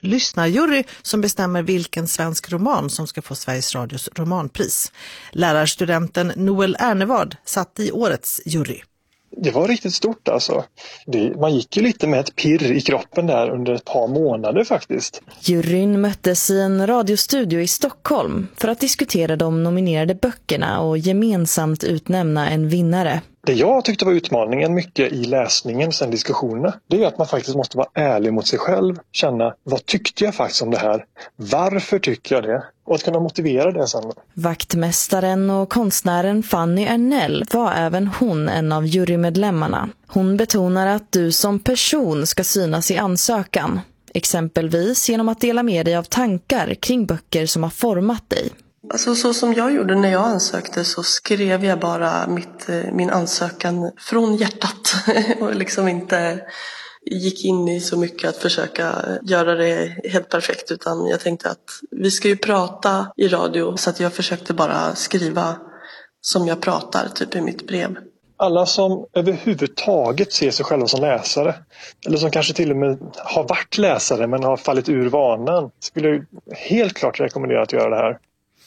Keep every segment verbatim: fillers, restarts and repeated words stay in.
lyssnarjury som bestämmer vilken svensk roman som ska få Sveriges Radios romanpris. Lärarstudenten Noel Ernevard satt i årets jury. Det var riktigt stort alltså. Det, man gick ju lite med ett pirr i kroppen där under ett par månader faktiskt. Juryn möttes i en radiostudio i Stockholm för att diskutera de nominerade böckerna och gemensamt utnämna en vinnare. Det jag tyckte var utmaningen mycket i läsningen sen diskussionerna, det är att man faktiskt måste vara ärlig mot sig själv. Känna, vad tyckte jag faktiskt om det här? Varför tycker jag det? Och att kunna motivera det sen. Vaktmästaren och konstnären Fanny Ernell var även hon en av jurymedlemmarna. Hon betonar att du som person ska synas i ansökan. Exempelvis genom att dela med dig av tankar kring böcker som har format dig. Alltså så som jag gjorde när jag ansökte så skrev jag bara mitt, min ansökan från hjärtat och liksom inte gick in i så mycket att försöka göra det helt perfekt, utan jag tänkte att vi ska ju prata i radio, så att jag försökte bara skriva som jag pratar typ i mitt brev. Alla som överhuvudtaget ser sig själva som läsare, eller som kanske till och med har varit läsare men har fallit ur vanan, skulle jag helt klart rekommendera att göra det här.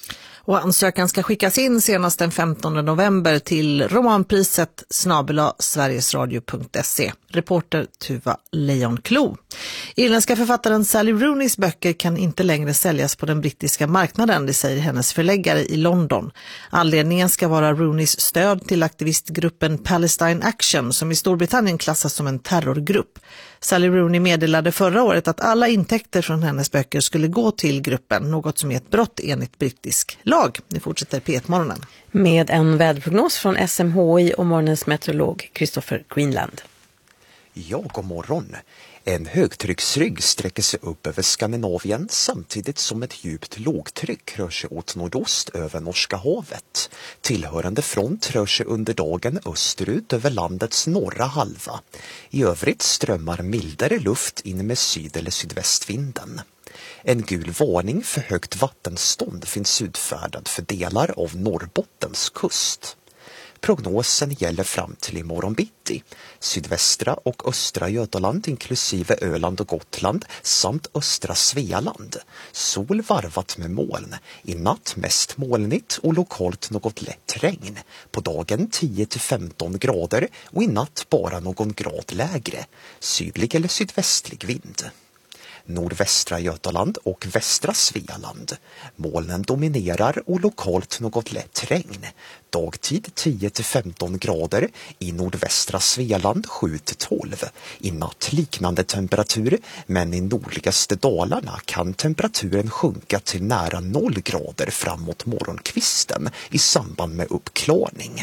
Och ansökan ska skickas in senast den femtonde november till romanpriset snabel-a sverigesradio punkt se. Reporter Tuva Lejonklo. Irländska författaren Sally Rooneys böcker kan inte längre säljas på den brittiska marknaden, det säger hennes förläggare i London. Anledningen ska vara Rooneys stöd till aktivistgruppen Palestine Action, som i Storbritannien klassas som en terrorgrupp. Sally Rooney meddelade förra året att alla intäkter från hennes böcker skulle gå till gruppen, något som är ett brott enligt brittisk lag. Nu fortsätter P ett-morgonen. Med en väderprognos från S M H I och morgonens meteorolog Christopher Greenland. Ja, god morgon. En högtrycksrygg sträcker sig upp över Skandinavien samtidigt som ett djupt lågtryck rör sig åt nordost över Norska havet. Tillhörande front rör sig under dagen österut över landets norra halva. I övrigt strömmar mildare luft in med syd- eller sydvästvinden. En gul varning för högt vattenstånd finns utfärdad för delar av Norrbottens kust. Prognosen gäller fram till imorgon bitti. Sydvästra och östra Götaland inklusive Öland och Gotland samt östra Svealand. Sol varvat med moln. I natt mest molnigt och lokalt något lätt regn. På dagen tio till femton grader och i natt bara någon grad lägre. Sydlig eller sydvästlig vind. Nordvästra Götaland och västra Svealand. Molnen dominerar och lokalt något lätt regn. Dagtid tio till femton grader, i nordvästra Svealand sju till tolv. I natt liknande temperatur, men i nordligaste Dalarna kan temperaturen sjunka till nära noll grader framåt morgonkvisten i samband med uppklarning.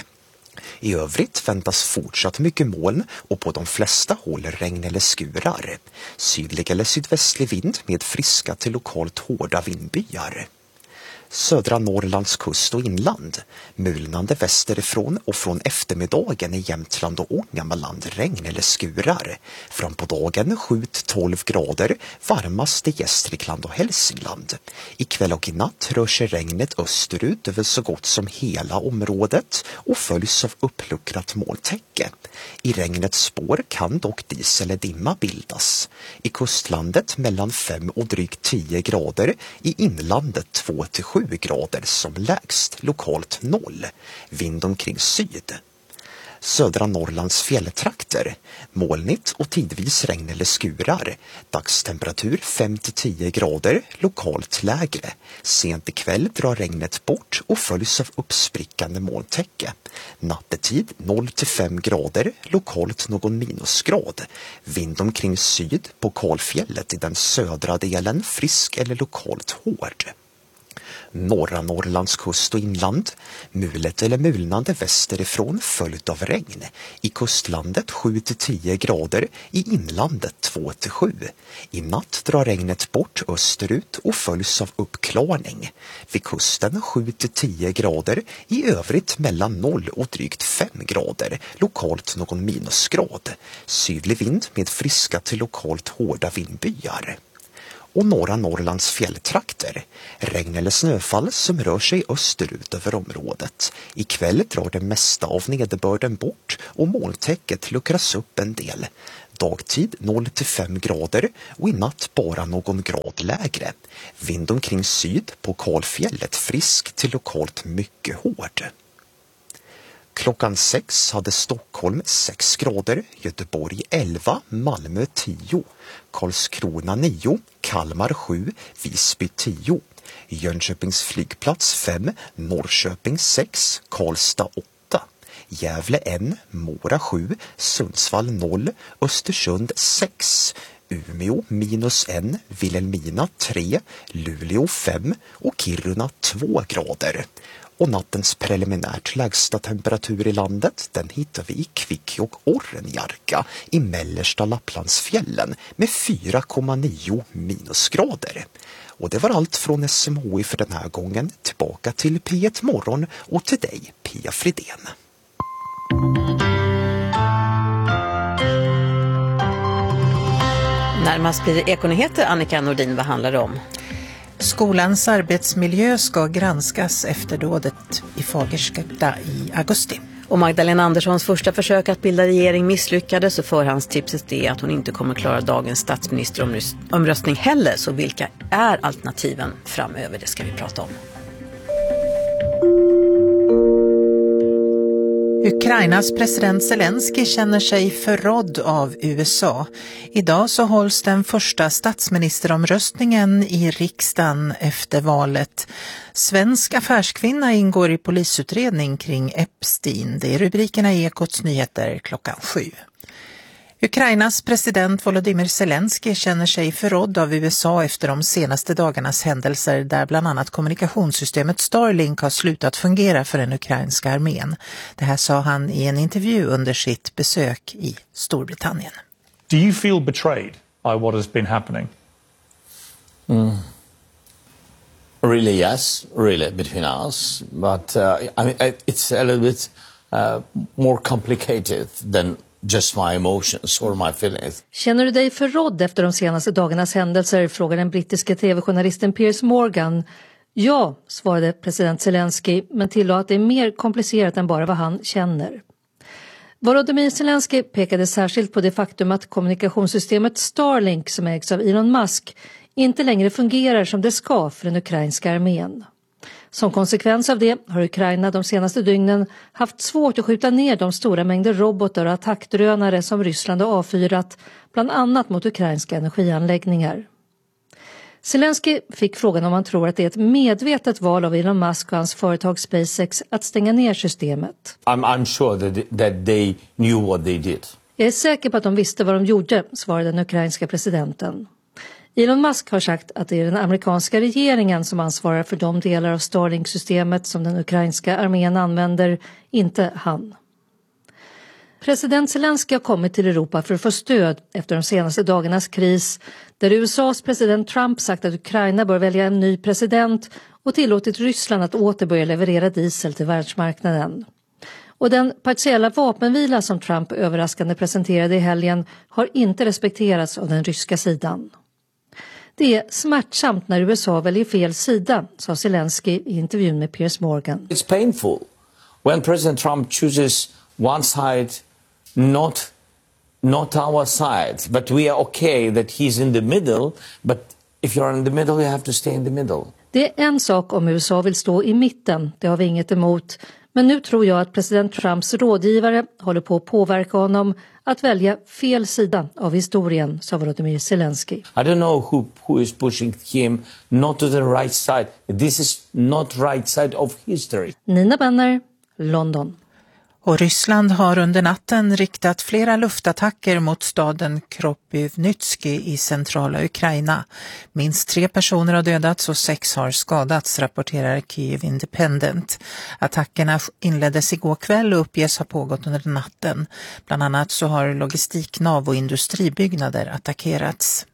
I övrigt väntas fortsatt mycket moln och på de flesta håll regn eller skurar. Sydlig eller sydvästlig vind med friska till lokalt hårda vindbyar. Södra Norrlands kust och inland. Mulnande västerifrån och från eftermiddagen i Jämtland och Ångermanland regn eller skurar. Fram på dagen sju till tolv grader, varmast i Gästrikland och Hälsingland. Ikväll och i natt rör sig regnet österut över så gott som hela området och följs av uppluckrat molntäcke. I regnets spår kan dock dis eller dimma bildas. I kustlandet mellan fem och drygt tio grader, i inlandet två till sju grader som lägst, lokalt noll. Vind omkring syd. Södra Norrlands fjälltrakter. Molnigt och tidvis regn eller skurar. Dagstemperatur fem till tio grader, lokalt lägre. Sent ikväll drar regnet bort och följs av uppsprickande molntäcke. Nattetid noll till fem grader, lokalt någon minusgrad. Vind omkring syd, på kalfjället i den södra delen frisk eller lokalt hård. Norra Norrlands kust och inland. Mulet eller mulnande västerifrån följt av regn. I kustlandet sju till tio grader, i inlandet två till sju. I natt drar regnet bort österut och följs av uppklarning. Vid kusten sju till tio grader, i övrigt mellan noll och drygt fem grader, lokalt någon minusgrad. Sydlig vind med friska till lokalt hårda vindbyar. Och norra Norrlands fjälltrakter. Regn eller snöfall som rör sig österut över området. Ikväll drar det mesta av nederbörden bort och molntäcket luckras upp en del. Dagtid noll till fem grader och i natt bara någon grad lägre. Vind omkring syd, på Kalfjället frisk till lokalt mycket hård. Klockan sex hade Stockholm sex grader, Göteborg elva, Malmö tio, Karlskrona nio, Kalmar sju, Visby tio, Jönköpings flygplats fem, Norrköping sex, Karlstad åtta, Gävle ett, Mora sju, Sundsvall noll, Östersund sex, Umeå minus en, Vilhelmina tre, Luleå fem och Kiruna två grader. Och nattens preliminärt lägsta temperatur i landet, den hittar vi i Kvikkjokk Orrenjarka i mellersta Lapplandsfjällen med fyra komma nio minusgrader. Och det var allt från S M H I för den här gången. Tillbaka till P ett Morgon och till dig, Pia Fridén. Närmast blir det Ekonyheter. Annika Nordin, vad handlar det om? Skolans arbetsmiljö ska granskas efter dådet i Fagersta i augusti. Och Magdalena Anderssons första försök att bilda regering misslyckades, och förhandstipset är att hon inte kommer klara dagens statsministeromröstning heller. Så vilka är alternativen framöver? Det ska vi prata om. Ukrainas president Zelensky känner sig förrådd av U S A. Idag så hålls den första statsministeromröstningen i riksdagen efter valet. Svensk affärskvinna ingår i polisutredning kring Epstein. Det är rubrikerna i Ekots nyheter klockan sju. Ukrainas president Volodymyr Zelensky känner sig förrådd av U S A efter de senaste dagarnas händelser där bland annat kommunikationssystemet Starlink har slutat fungera för den ukrainska armén. Det här sa han i en intervju under sitt besök i Storbritannien. Do you feel betrayed by what has been happening? Mm. Really, yes, really, between us. But uh, I mean, it's a little bit uh, more complicated than just my emotions or my feelings. Känner du dig förrådd efter de senaste dagarnas händelser, frågar den brittiska tv-journalisten Piers Morgan. Ja, svarade president Zelensky, men tillade att det är mer komplicerat än bara vad han känner. Volodymyr Zelensky pekade särskilt på det faktum att kommunikationssystemet Starlink, som ägs av Elon Musk, inte längre fungerar som det ska för den ukrainska armén. Som konsekvens av det har Ukraina de senaste dygnen haft svårt att skjuta ner de stora mängder robotar och attackdrönare som Ryssland har avfyrat, bland annat mot ukrainska energianläggningar. Zelensky fick frågan om han tror att det är ett medvetet val av Elon Musk och hans företag SpaceX att stänga ner systemet. I'm, I'm sure that, that they knew what they did. Jag är säker på att de visste vad de gjorde, svarade den ukrainska presidenten. Elon Musk har sagt att det är den amerikanska regeringen som ansvarar för de delar av Starlink-systemet som den ukrainska armén använder, inte han. President Zelensky har kommit till Europa för att få stöd efter de senaste dagarnas kris, där U S A:s president Trump sagt att Ukraina bör välja en ny president och tillåtit Ryssland att åter börja leverera diesel till världsmarknaden. Och den partiella vapenvila som Trump överraskande presenterade i helgen har inte respekterats av den ryska sidan. Det är smärtsamt när U S A väljer fel sida, sa Zelensky i intervjun med Piers Morgan. It's painful when President Trump chooses one side, not, not our side. But we are okay that he's in the middle. But if you're in the middle, you have to stay in the middle. Det är en sak om U S A vill stå i mitten, det har vi inget emot. Men nu tror jag att president Trumps rådgivare håller på att påverka honom att välja fel sida av historien, sa Volodymyr Zelensky. I don't know who, who is pushing him not to the right side. This is not right side of history. Nina Benner, London. Och Ryssland har under natten riktat flera luftattacker mot staden Kropyvnytsky i centrala Ukraina. Minst tre personer har dödats och sex har skadats, rapporterar Kyiv Independent. Attackerna inleddes igår kväll och uppges ha pågått under natten. Bland annat så har logistiknav och industribyggnader attackerats.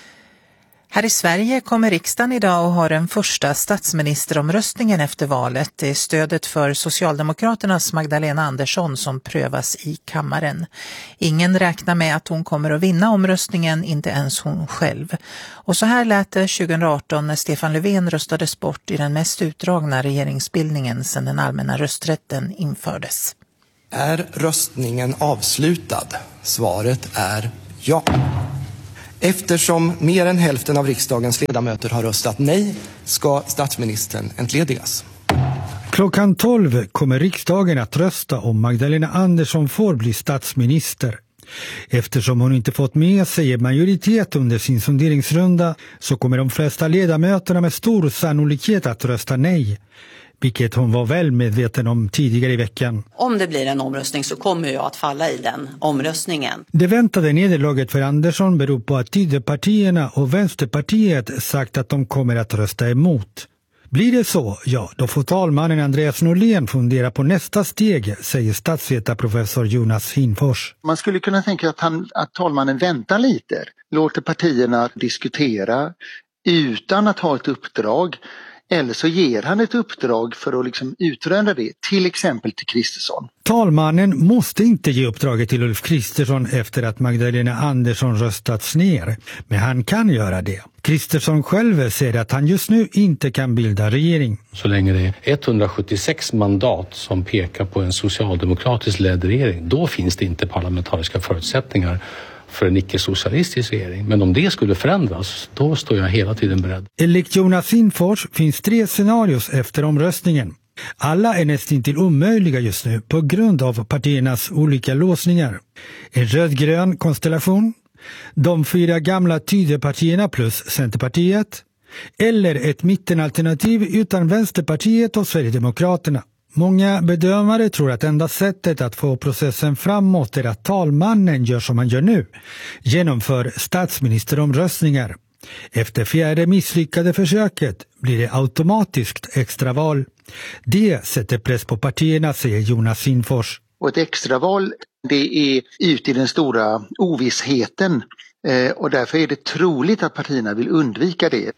Här i Sverige kommer riksdagen idag och har den första statsministeromröstningen efter valet. Det är stödet för Socialdemokraternas Magdalena Andersson som prövas i kammaren. Ingen räknar med att hon kommer att vinna omröstningen, inte ens hon själv. Och så här lät det tjugohundraarton när Stefan Löfven röstades bort i den mest utdragna regeringsbildningen sedan den allmänna rösträtten infördes. Är röstningen avslutad? Svaret är Ja. Eftersom mer än hälften av riksdagens ledamöter har röstat nej ska statsministern entledigas. Klockan tolv kommer riksdagen att rösta om Magdalena Andersson får bli statsminister. Eftersom hon inte fått med sig en majoritet under sin sonderingsrunda så kommer de flesta ledamöterna med stor sannolikhet att rösta nej. Vilket hon var väl medveten om tidigare i veckan. Om det blir en omröstning så kommer jag att falla i den omröstningen. Det väntade nederlaget för Andersson beror på att Tidöpartierna och Vänsterpartiet sagt att de kommer att rösta emot. Blir det så, ja, då får talmannen Andreas Norlén fundera på nästa steg, säger statsvetarprofessor Jonas Hinfors. Man skulle kunna tänka att, han, att talmannen väntar lite, låter partierna diskutera utan att ha ett uppdrag. Eller så ger han ett uppdrag för att liksom utröna det, till exempel till Kristersson. Talmannen måste inte ge uppdraget till Ulf Kristersson efter att Magdalena Andersson röstats ner. Men han kan göra det. Kristersson själv säger att han just nu inte kan bilda regering. Så länge det är etthundrasjuttiosex mandat som pekar på en socialdemokratisk ledd regering, då finns det inte parlamentariska förutsättningar för en icke-socialistisk regering. Men om det skulle förändras, då står jag hela tiden beredd. Enligt Jonas Hinfors finns tre scenarios efter omröstningen. Alla är nästan till omöjliga just nu på grund av partiernas olika låsningar. En rödgrön konstellation, de fyra gamla Tidöpartierna plus Centerpartiet, eller ett mittenalternativ utan Vänsterpartiet och Sverigedemokraterna. Många bedömare tror att enda sättet att få processen framåt är att talmannen gör som han gör nu, genomför statsministeromröstningar. Efter fjärde misslyckade försöket blir det automatiskt extraval. Det sätter press på partierna, säger Jonas Hinfors. Och ett extraval, det är ute i den stora ovissheten eh, och därför är det troligt att partierna vill undvika det.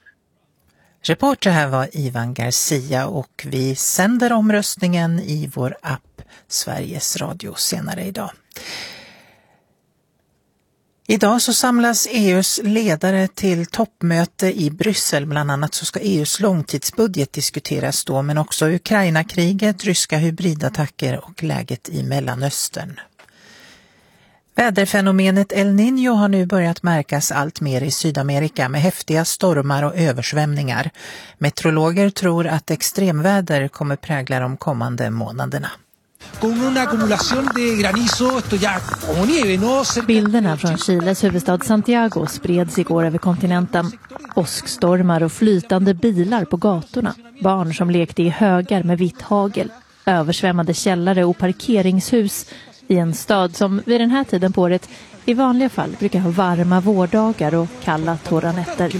Reporter här var Ivan Garcia och vi sänder omröstningen i vår app Sveriges Radio senare idag. Idag så samlas E U:s ledare till toppmöte i Bryssel. Bland annat så ska E U:s långtidsbudget diskuteras då, men också Ukraina-kriget, ryska hybridattacker och läget i Mellanöstern. Väderfenomenet El Niño har nu börjat märkas allt mer i Sydamerika med häftiga stormar och översvämningar. Meteorologer tror att extremväder kommer prägla de kommande månaderna. Bilderna från Chiles huvudstad Santiago spreds igår över kontinenten. Åskstormar och flytande bilar på gatorna. Barn som lekte i högar med vitt hagel. Översvämmade källare och parkeringshus i en stad som vid den här tiden på året i vanliga fall brukar ha varma vårdagar och kalla torra nätter.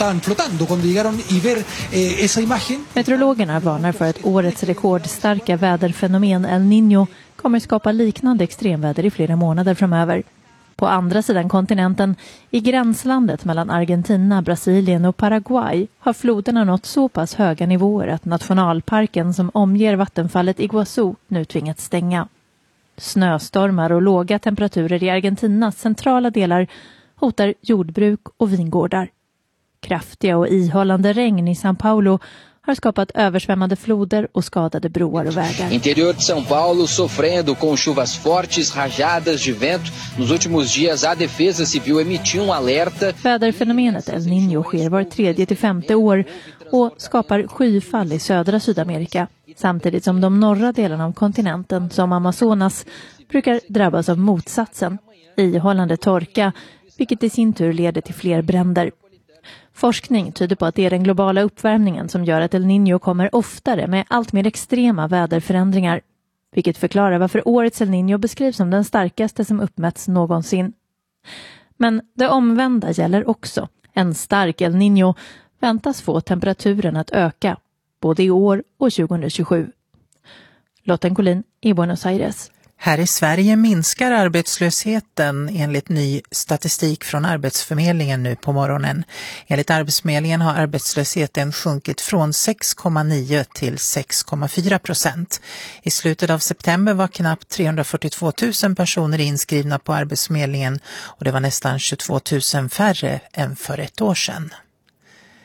Meteorologerna varnar för att årets rekordstarka väderfenomen El Niño kommer skapa liknande extremväder i flera månader framöver. På andra sidan kontinenten, i gränslandet mellan Argentina, Brasilien och Paraguay, har floderna nått så pass höga nivåer att nationalparken som omger vattenfallet Iguazu nu tvingats stänga. Snöstormar och låga temperaturer i Argentinas centrala delar hotar jordbruk och vingårdar. Kraftiga och ihållande regn i São Paulo har skapat översvämmade floder och skadade broar och vägar. Interior de São Paulo sofrendo com chuvas fortes, rajadas de vento. Nos últimos dias a Defesa Civil emitiu um alerta. Väderfenomenet El Niño sker var tredje till femte år och skapar skyfall i södra Sydamerika. Samtidigt som de norra delarna av kontinenten, som Amazonas, brukar drabbas av motsatsen, ihållande torka, vilket i sin tur leder till fler bränder. Forskning tyder på att det är den globala uppvärmningen som gör att El Niño kommer oftare med allt mer extrema väderförändringar, vilket förklarar varför årets El Niño beskrivs som den starkaste som uppmätts någonsin. Men det omvända gäller också. En stark El Niño väntas få temperaturen att öka, både i år och tjugohundratjugosju. Lotten Collin i Buenos Aires. Här i Sverige minskar arbetslösheten enligt ny statistik från Arbetsförmedlingen nu på morgonen. Enligt Arbetsförmedlingen har arbetslösheten sjunkit från sex komma nio till sex komma fyra procent. I slutet av september var knappt trehundrafyrtiotvå tusen personer inskrivna på Arbetsförmedlingen och det var nästan tjugotvå tusen färre än för ett år sedan.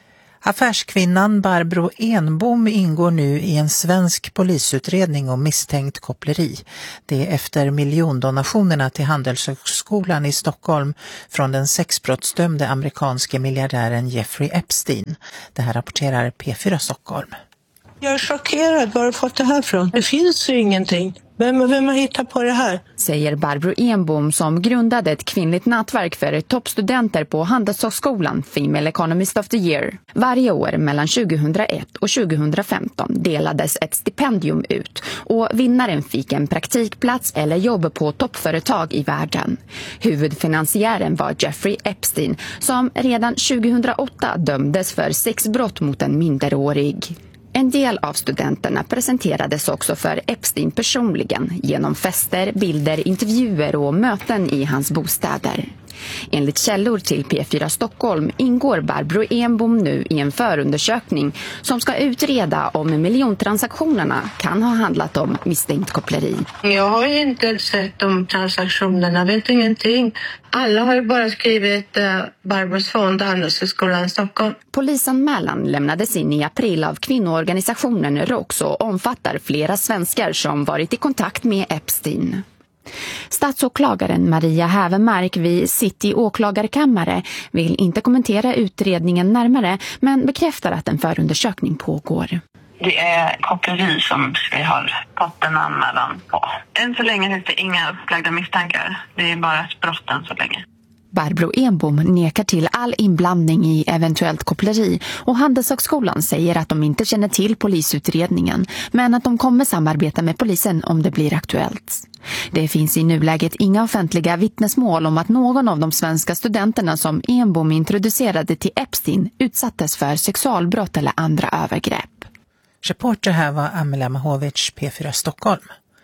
Affärskvinnan Barbro Enbom ingår nu i en svensk polisutredning om misstänkt koppleri. Det är efter miljondonationerna till Handelshögskolan i Stockholm från den sexbrottsdömde amerikanske miljardären Jeffrey Epstein. Det här rapporterar P fyra Stockholm. Jag är chockerad. Var har du fått det här från? Det finns ju ingenting. Vem, vem har hittat på det här? Säger Barbro Enbom som grundade ett kvinnligt nätverk för toppstudenter på Handelshögskolan Female Economist of the Year. Varje år mellan tjugohundraett och tjugohundrafemton delades ett stipendium ut och vinnaren fick en praktikplats eller jobb på toppföretag i världen. Huvudfinansiären var Jeffrey Epstein som redan tjugohundraåtta dömdes för sexbrott mot en minderårig. En del av studenterna presenterades också för Epstein personligen genom fester, bilder, intervjuer och möten i hans bostäder. Enligt källor till P fyra Stockholm ingår Barbro Enbom nu i en förundersökning som ska utreda om miljontransaktionerna kan ha handlat om misstänkt koppleri. Jag har ju inte sett de transaktionerna, vet ingenting. Alla har ju bara skrivit eh, Barbros fond Handelshögskolan Stockholm. Polisanmälan lämnades in i april av kvinnoorganisationen ROX och omfattar flera svenskar som varit i kontakt med Epstein. Statsåklagaren Maria Hävermark vid City åklagarkammare vill inte kommentera utredningen närmare men bekräftar att en förundersökning pågår. Det är koppleri som vi har fått en anmälan på. Än så länge finns det inga upplagda misstankar. Det är bara brotten så länge. Barbro Enbom nekar till all inblandning i eventuellt koppleri och Handelshögskolan säger att de inte känner till polisutredningen men att de kommer samarbeta med polisen om det blir aktuellt. Det finns i nuläget inga offentliga vittnesmål om att någon av de svenska studenterna som Enbom introducerade till Epstein utsattes för sexualbrott eller andra övergrepp. Reporter här var Amela Mahovic, P fyra Stockholm.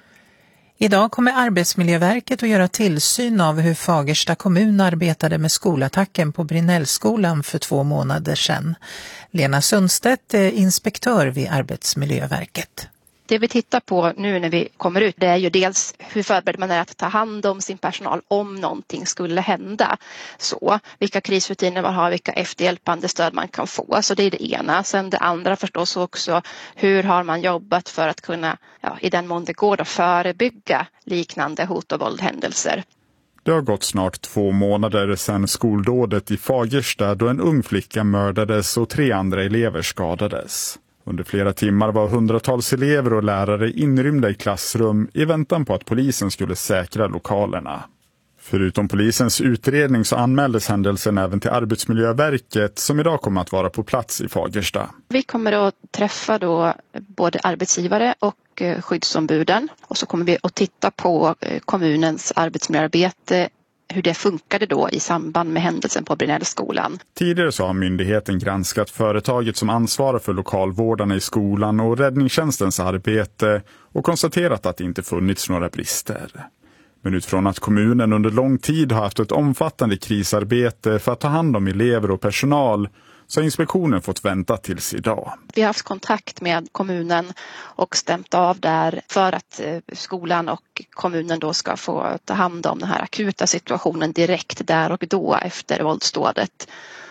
Idag kommer Arbetsmiljöverket att göra tillsyn av hur Fagersta kommun arbetade med skolattacken på Brinnellskolan för två månader sedan. Lena Sundstedt är inspektör vid Arbetsmiljöverket. Det vi tittar på nu när vi kommer ut, det är ju dels hur förberedd man är att ta hand om sin personal om någonting skulle hända. Så vilka krisrutiner man har, vilka efterhjälpande stöd man kan få. Så det är det ena. Sen det andra förstås också, hur har man jobbat för att kunna, ja, i den mån det går, att förebygga liknande hot- och våldhändelser. Det har gått snart två månader sedan skoldådet i Fagersta då en ung flicka mördades och tre andra elever skadades. Under flera timmar var hundratals elever och lärare inrymda i klassrum i väntan på att polisen skulle säkra lokalerna. Förutom polisens utredning så anmäldes händelsen även till Arbetsmiljöverket som idag kommer att vara på plats i Fagersta. Vi kommer att träffa då både arbetsgivare och skyddsombuden och så kommer vi att titta på kommunens arbetsmiljöarbete, hur det funkade då i samband med händelsen på Brinnellskolan. Tidigare så har myndigheten granskat företaget som ansvarar för lokalvårdarna i skolan och räddningstjänstens arbete och konstaterat att det inte funnits några brister. Men utifrån att kommunen under lång tid har haft ett omfattande krisarbete för att ta hand om elever och personal så har inspektionen fått vänta tills idag. Vi har haft kontakt med kommunen och stämt av där för att skolan och kommunen då ska få ta hand om den här akuta situationen direkt där och då efter våldsdådet.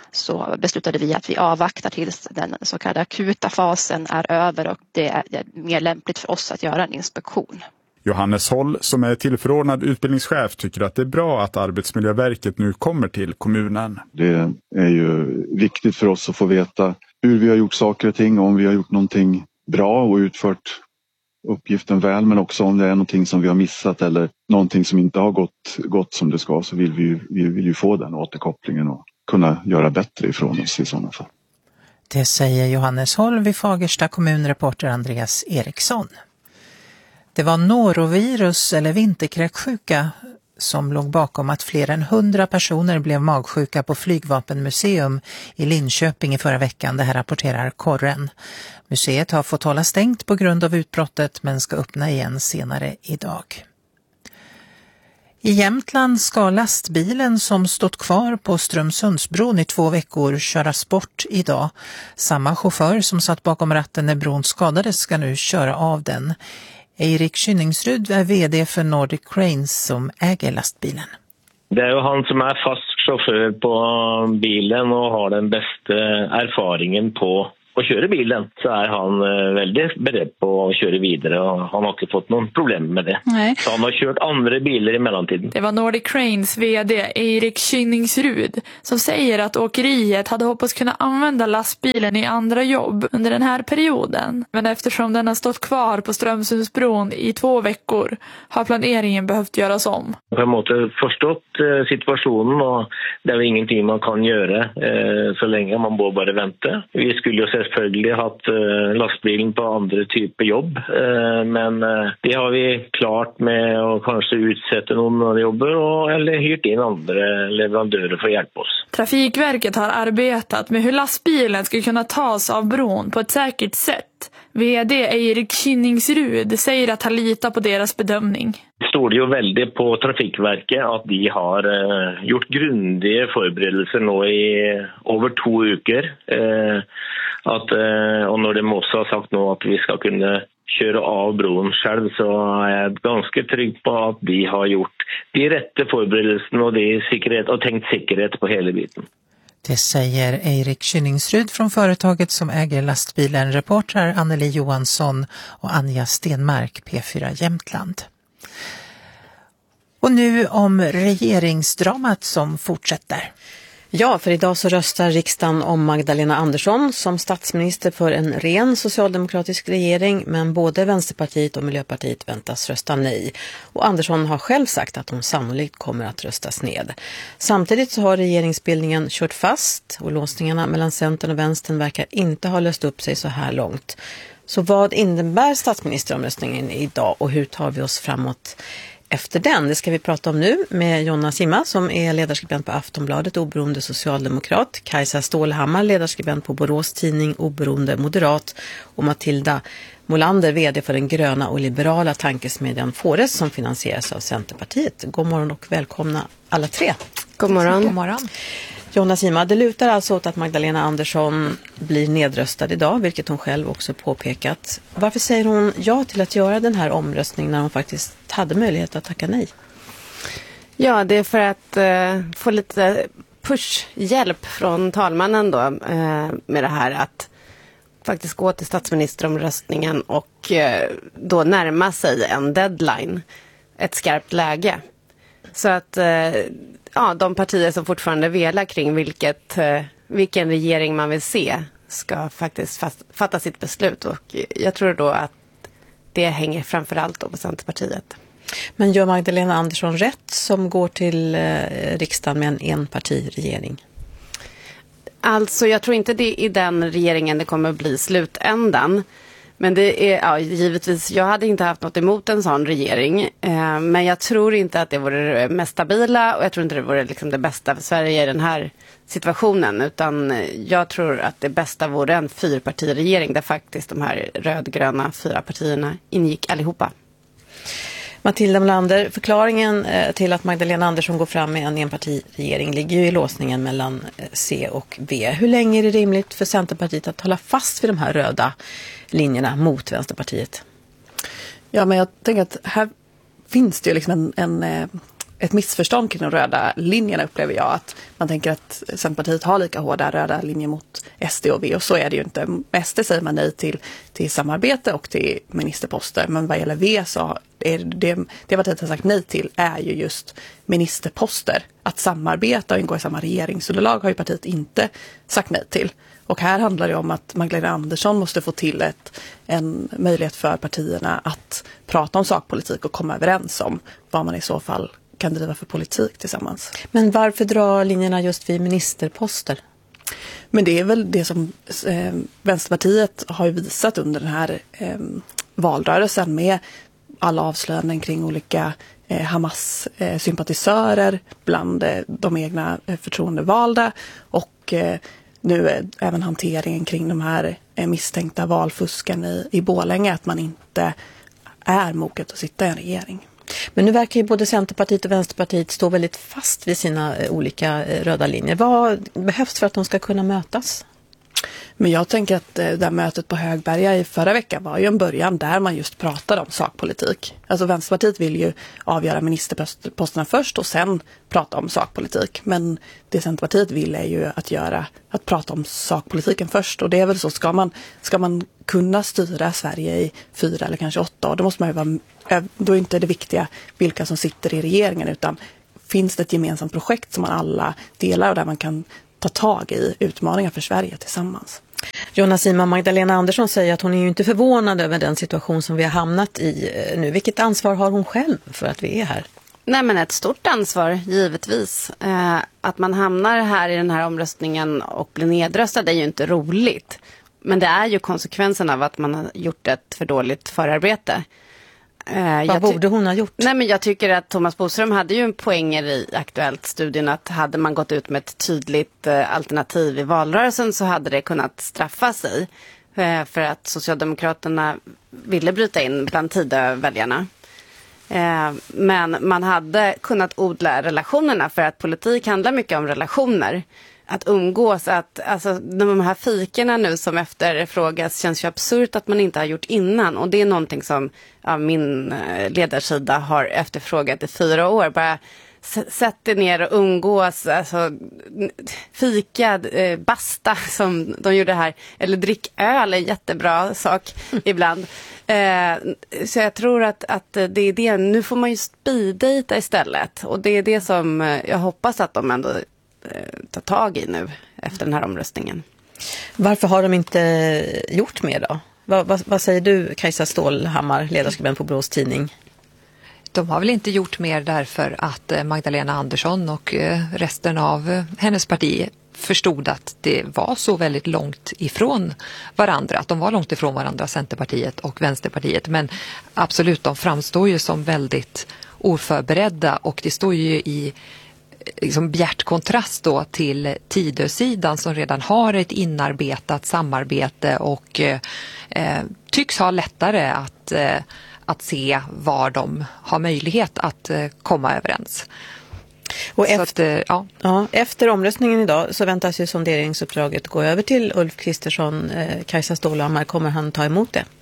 Så beslutade vi att vi avvaktar tills den så kallade akuta fasen är över och det är mer lämpligt för oss att göra en inspektion. Johannes Håll, som är tillförordnad utbildningschef, tycker att det är bra att Arbetsmiljöverket nu kommer till kommunen. Det är ju viktigt för oss att få veta hur vi har gjort saker och ting, om vi har gjort någonting bra och utfört uppgiften väl, men också om det är någonting som vi har missat eller någonting som inte har gått, gått som det ska, så vill vi, ju, vi vill ju få den återkopplingen och kunna göra bättre ifrån oss i sådana fall. Det säger Johannes Håll vid Fagersta kommunreporter Andreas Eriksson. Det var norovirus eller vinterkräksjuka som låg bakom att fler än hundra personer blev magsjuka på Flygvapenmuseum i Linköping i förra veckan. Det här rapporterar Korren. Museet har fått hålla stängt på grund av utbrottet men ska öppna igen senare idag. I Jämtland ska lastbilen som stått kvar på Strömsundsbron i två veckor köras bort idag. Samma chaufför som satt bakom ratten när bron skadades ska nu köra av den. Erik Kynningsrud är vd för Nordic Cranes som äger lastbilen. Det är ju han som är fast chaufför på bilen och har den bästa erfaringen på att köra bilen, så är han väldigt beredd på att köra vidare och han har inte fått någon problem med det. Nej. Så han har kört andra bilar i mellantiden. Det var Nordic Cranes vd Erik Kynningsrud som säger att åkeriet hade hoppats kunna använda lastbilen i andra jobb under den här perioden. Men eftersom den har stått kvar på Strömsundsbron i två veckor har planeringen behövt göras om. Jag har måste förstått situationen och det är ingenting man kan göra så länge man bara vänta. Vi skulle ju selvfølgelig hatt uh, lastbilen på andre typer jobb, uh, men uh, det har vi klart med å kanskje utsette noen jobber og, eller hyrt in andra leverandörer för att hjälpa oss. Trafikverket har arbetat med hur lastbilen ska kunna tas av bron på ett säkert sätt. vd Erik Kynningsrud säger att han litar på deras bedömning. Det står ju väldigt på Trafikverket att de har uh, gjort grundiga förberedelser nu i över två veckor. Uh, Att, och när de också har sagt nu att vi ska kunna köra av bron själv, så är jag ganska trygg på att de har gjort de rätta förberedelserna och, de säkerhet, och tänkt säkerhet på hela biten. Det säger Erik Kynningsrud från företaget som äger lastbilen. Reportrar Anneli Johansson och Anja Stenmark, P fyra Jämtland. Och nu om regeringsdramat som fortsätter. Ja, för idag så röstar riksdagen om Magdalena Andersson som statsminister för en ren socialdemokratisk regering, men både Vänsterpartiet och Miljöpartiet väntas rösta nej. Och Andersson har själv sagt att hon sannolikt kommer att röstas ned. Samtidigt så har regeringsbildningen kört fast och låsningarna mellan Centern och Vänstern verkar inte ha löst upp sig så här långt. Så vad innebär statsministeromröstningen idag och hur tar vi oss framåt efter den? Det ska vi prata om nu med Jonna Simma som är ledarskribent på Aftonbladet, oberoende socialdemokrat, Kajsa Stålhammar, ledarskribent på Borås Tidning, oberoende moderat, och Matilda Molander, vd för den gröna och liberala tankesmedjan Fores som finansieras av Centerpartiet. God morgon och välkomna alla tre. God morgon. God morgon. Jonna Simma, det lutar alltså åt att Magdalena Andersson blir nedröstad idag, vilket hon själv också påpekat. Varför säger hon ja till att göra den här omröstningen när hon faktiskt hade möjlighet att tacka nej? Ja, det är för att eh, få lite pushhjälp från talmannen då eh, med det här att faktiskt gå till statsministeromröstningen och eh, då närma sig en deadline, ett skarpt läge. Så att eh, ja, de partier som fortfarande velar kring vilket, eh, vilken regering man vill se ska faktiskt fast, fatta sitt beslut, och jag tror då att det hänger framförallt då på Centerpartiet. Men gör Magdalena Andersson rätt som går till eh, riksdagen med en enpartiregering? Alltså jag tror inte det är i den regeringen det kommer att bli slutändan. Men det är, ja, givetvis, jag hade inte haft något emot en sån regering. Eh, men jag tror inte att det vore det mest stabila, och jag tror inte det vore liksom det bästa för Sverige i den här situationen. Utan jag tror att det bästa vore en fyrpartiregering där faktiskt de här rödgröna fyra partierna ingick allihopa. Matilda Molander, förklaringen till att Magdalena Andersson går fram med en enpartiregering ligger ju i låsningen mellan C och V. Hur länge är det rimligt för Centerpartiet att hålla fast vid de här röda linjerna mot Vänsterpartiet? Ja, men jag tänker att här finns det ju liksom en, en, ett missförstånd kring de röda linjerna, upplever jag. Att man tänker att Centerpartiet har lika hårda röda linjer mot S D och V, och så är det ju inte. Med S D säger man nej till, till samarbete och till ministerposter, men vad gäller V så är det, det partiet har sagt nej till är ju just ministerposter. Att samarbeta och ingå i samma regeringsunderlag har ju partiet inte sagt nej till. Och här handlar det om att Magdalena Andersson måste få till ett, en möjlighet för partierna att prata om sakpolitik och komma överens om vad man i så fall kan driva för politik tillsammans. Men varför dra linjerna just vid ministerposter? Men det är väl det som eh, Vänsterpartiet har ju visat under den här eh, valrörelsen med alla avslöjanden kring olika eh, Hamas-sympatisörer eh, bland eh, de egna eh, förtroendevalda, och eh, nu är även hanteringen kring de här eh, misstänkta valfusken i, i Borlänge, att man inte är moget att sitta i en regering. Men nu verkar ju både Centerpartiet och Vänsterpartiet stå väldigt fast vid sina olika röda linjer. Vad behövs för att de ska kunna mötas? Men jag tänker att det där mötet på Högberga i förra veckan var ju en början där man just pratade om sakpolitik. Alltså Vänsterpartiet vill ju avgöra ministerposterna först och sen prata om sakpolitik. Men det Centerpartiet vill är ju att göra, att prata om sakpolitiken först. Och det är väl så, ska man, ska man kunna styra Sverige i fyra eller kanske åtta år, då måste man ju vara, då är inte det viktiga vilka som sitter i regeringen, utan finns det ett gemensamt projekt som man alla delar och där man kan ta tag i utmaningar för Sverige tillsammans. Jonas Sima, Magdalena Andersson säger att hon är ju inte förvånad över den situation som vi har hamnat i nu. Vilket ansvar har hon själv för att vi är här? Nej, men ett stort ansvar, givetvis. Eh, att man hamnar här i den här omröstningen och blir nedröstad är ju inte roligt. Men det är ju konsekvensen av att man har gjort ett för dåligt förarbete. Eh, Vad borde hon ha gjort? Nej, men jag tycker att Thomas Bodström hade ju en poänger i Aktuellt-studien, att hade man gått ut med ett tydligt eh, alternativ i valrörelsen så hade det kunnat straffa sig. Eh, för att Socialdemokraterna ville bryta in bland Tidöväljarna. Eh, men man hade kunnat odla relationerna, för att politik handlar mycket om relationer. Att umgås, att alltså, de här fikerna nu som efterfrågas känns ju absurt att man inte har gjort innan. Och det är någonting som ja, min ledarsida har efterfrågat i fyra år. Bara sätt dig ner och umgås, alltså, fika, eh, basta som de gjorde här. Eller drick öl är en jättebra sak ibland. Eh, så jag tror att, att det är det, nu får man ju speeddejta istället. Och det är det som jag hoppas att de ändå ta tag i nu efter den här omröstningen. Varför har de inte gjort mer då? Vad, vad, vad säger du, Kajsa Stålhammar, ledarskribent på Borås Tidning? De har väl inte gjort mer därför att Magdalena Andersson och resten av hennes parti förstod att det var så väldigt långt ifrån varandra. Att de var långt ifrån varandra, Centerpartiet och Vänsterpartiet. Men absolut, de framstår ju som väldigt oförberedda, och det står ju i liksom bjärt kontrast då till Tidösidan som redan har ett inarbetat samarbete och eh, tycks ha lättare att, eh, att se var de har möjlighet att eh, komma överens. Och efter, att, ja. Ja, efter omröstningen idag så väntas ju sonderingsuppdraget gå över till Ulf Kristersson. Eh, Kajsa Stålhammar, kommer han ta emot det?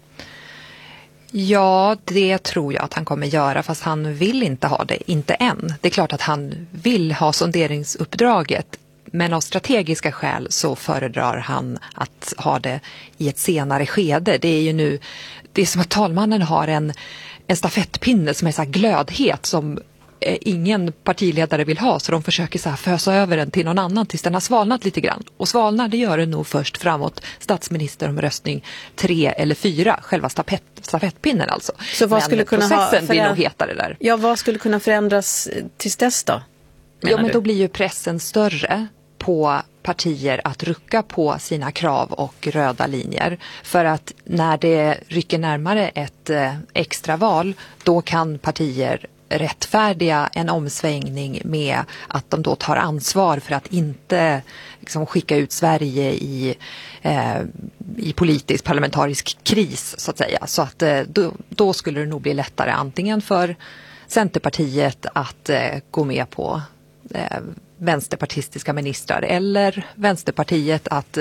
Ja, det tror jag att han kommer göra, fast han vill inte ha det, inte än. Det är klart att han vill ha sonderingsuppdraget, men av strategiska skäl så föredrar han att ha det i ett senare skede. Det är ju nu, det är som att talmannen har en, en stafettpinne som är så här glödhet som ingen partiledare vill ha, så de försöker så här fösa över den till någon annan tills den har svalnat lite grann. Och svalnar, det gör det nog först framåt statsministeromröstning tre eller fyra, själva stafett, stafettpinnen alltså. Så vad men skulle kunna processen ha blir nog hetare där. Ja, vad skulle kunna förändras tills dess då? Ja, men du? då blir ju pressen större på partier att rucka på sina krav och röda linjer. För att när det rycker närmare ett eh, extra val, då kan partier rättfärdiga en omsvängning med att de då tar ansvar för att inte liksom skicka ut Sverige i, eh, i politisk parlamentarisk kris så att säga. Så att eh, då, då skulle det nog bli lättare antingen för Centerpartiet att eh, gå med på eh, vänsterpartistiska ministrar eller Vänsterpartiet att,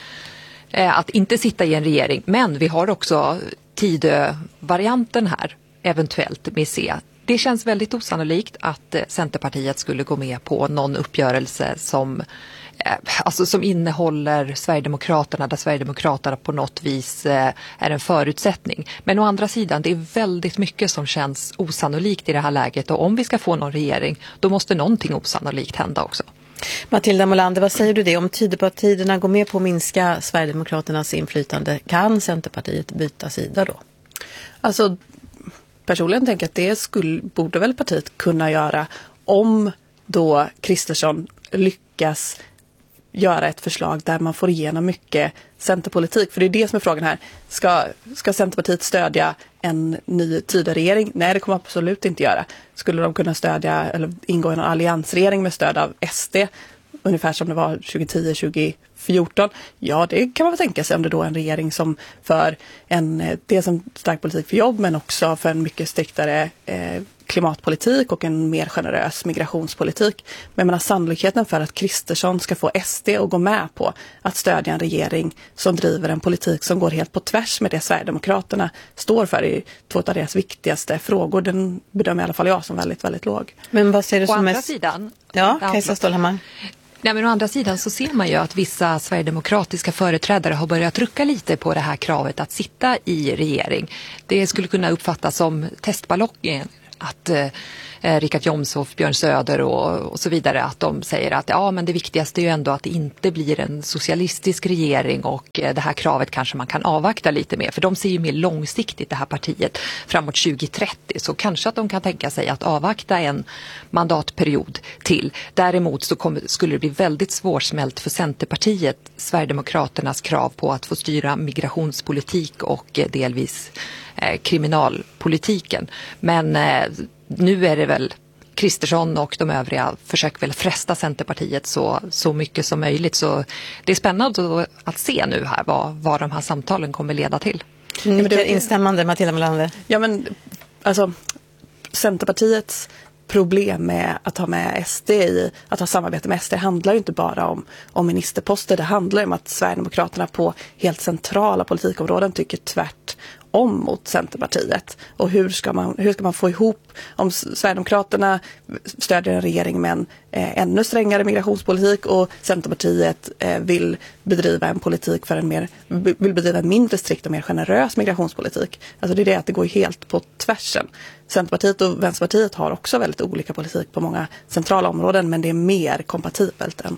eh, att inte sitta i en regering. Men vi har också Tidö-varianten här eventuellt med C. Det känns väldigt osannolikt att Centerpartiet skulle gå med på någon uppgörelse som, eh, alltså som innehåller Sverigedemokraterna, där Sverigedemokraterna på något vis eh, är en förutsättning. Men å andra sidan, det är väldigt mycket som känns osannolikt i det här läget, och om vi ska få någon regering, då måste någonting osannolikt hända också. Matilda Molander, vad säger du det? Om Tidöpartierna går med på att minska Sverigedemokraternas inflytande, kan Centerpartiet byta sida då? Alltså, personligen tänker jag att det skulle, borde väl partiet kunna göra om då Kristersson lyckas göra ett förslag där man får igenom mycket centerpolitik. För det är det som är frågan här. Ska, ska Centerpartiet stödja en ny Tidöregering? Nej, det kommer absolut inte göra. Skulle de kunna stödja eller ingå i en alliansregering med stöd av S D, ungefär som det var tjugohundratio tjugofjorton? Ja, det kan man väl tänka sig om det då är en regering som för en, det som stark politik för jobb, men också för en mycket striktare eh, klimatpolitik och en mer generös migrationspolitik. Men jag menar, sannolikheten för att Kristersson ska få S D att gå med på att stödja en regering som driver en politik som går helt på tvärs med det Sverigedemokraterna står för i två av deras viktigaste frågor, den bedömer i alla fall jag som väldigt, väldigt låg. Men vad ser du som Å andra mest... sidan... Ja, Kajsa Stålhammar. Nej, men å andra sidan så ser man ju att vissa sverigedemokratiska företrädare har börjat rucka lite på det här kravet att sitta i regering. Det skulle kunna uppfattas som testballonger att eh, Richard Jomshof, Björn Söder och, och så vidare, att de säger att ja, men det viktigaste är ju ändå att det inte blir en socialistisk regering och eh, det här kravet kanske man kan avvakta lite mer, för de ser ju mer långsiktigt det här partiet framåt tjugo trettio, så kanske att de kan tänka sig att avvakta en mandatperiod till. Däremot så kommer, skulle det bli väldigt svårsmält för Centerpartiet, Sverigedemokraternas krav på att få styra migrationspolitik och eh, delvis eh, kriminalpolitiken. Men eh, nu är det väl Kristersson och de övriga försöker väl fresta Centerpartiet så, så mycket som möjligt. Så det är spännande att se nu här vad, vad de här samtalen kommer leda till. Mm, det är instämmande, Matilda Molander. Ja, men alltså Centerpartiets problem med att ha med S D i, att ha samarbete med S D handlar ju inte bara om, om ministerposter. Det handlar om att Sverigedemokraterna på helt centrala politikområden tycker tvärt om mot Centerpartiet. Och hur ska man, hur ska man få ihop, om Sverigedemokraterna stödjer en regering med en eh, ännu strängare migrationspolitik och Centerpartiet eh, vill bedriva en politik för en mer, vill bedriva en mindre strikt och mer generös migrationspolitik. Alltså det är det att det går helt på tvärsen. Centerpartiet och Vänsterpartiet har också väldigt olika politik på många centrala områden, men det är mer kompatibelt än.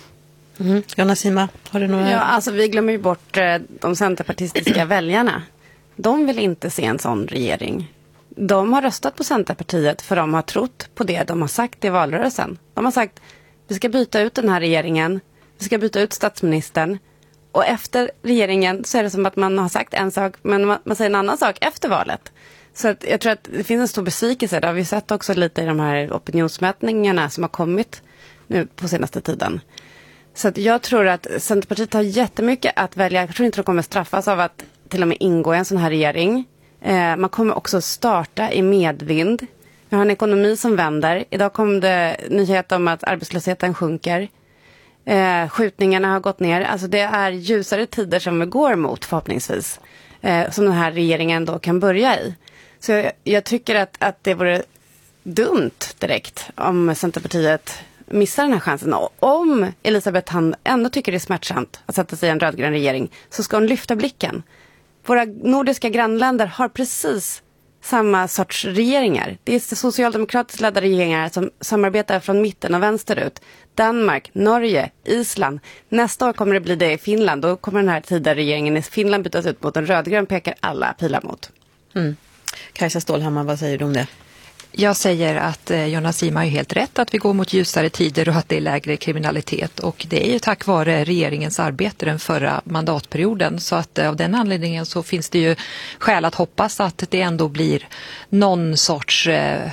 Mm. Jonna Sima, har du några? Ja, alltså vi glömmer ju bort eh, de centerpartistiska väljarna. De vill inte se en sån regering. De har röstat på Centerpartiet för de har trott på det de har sagt i valrörelsen. De har sagt, vi ska byta ut den här regeringen, vi ska byta ut statsministern. Och efter regeringen så är det som att man har sagt en sak, men man, man säger en annan sak efter valet. Så att jag tror att det finns en stor besvikelse. Det har vi sett också lite i de här opinionsmätningarna som har kommit nu på senaste tiden. Så att jag tror att Centerpartiet har jättemycket att välja. Jag tror inte de kommer straffas av att till och med ingå i en sån här regering. Eh, man kommer också starta i medvind. Vi har en ekonomi som vänder. Idag kom det nyhet om att arbetslösheten sjunker. Eh, skjutningarna har gått ner. Alltså det är ljusare tider som vi går mot förhoppningsvis. Eh, som den här regeringen då kan börja i. Så jag, jag tycker att, att det vore dumt direkt om Centerpartiet missar den här chansen. Och om Elisabeth Hand ändå tycker det är smärtsamt att sätta sig i en rödgrön regering, så ska hon lyfta blicken. Våra nordiska grannländer har precis samma sorts regeringar. Det är socialdemokratiskt ledda regeringar som samarbetar från mitten och vänsterut. Danmark, Norge, Island. Nästa år kommer det bli det i Finland. Då kommer den här tidigare regeringen i Finland bytas ut mot en rödgrön, pekar alla pilar mot. Mm. Kajsa Stålhammar, vad säger du om det? Jag säger att eh, Jonna Sima har helt rätt att vi går mot ljusare tider och att det är lägre kriminalitet. Och det är ju tack vare regeringens arbete den förra mandatperioden. Så att eh, av den anledningen så finns det ju skäl att hoppas att det ändå blir någon sorts eh,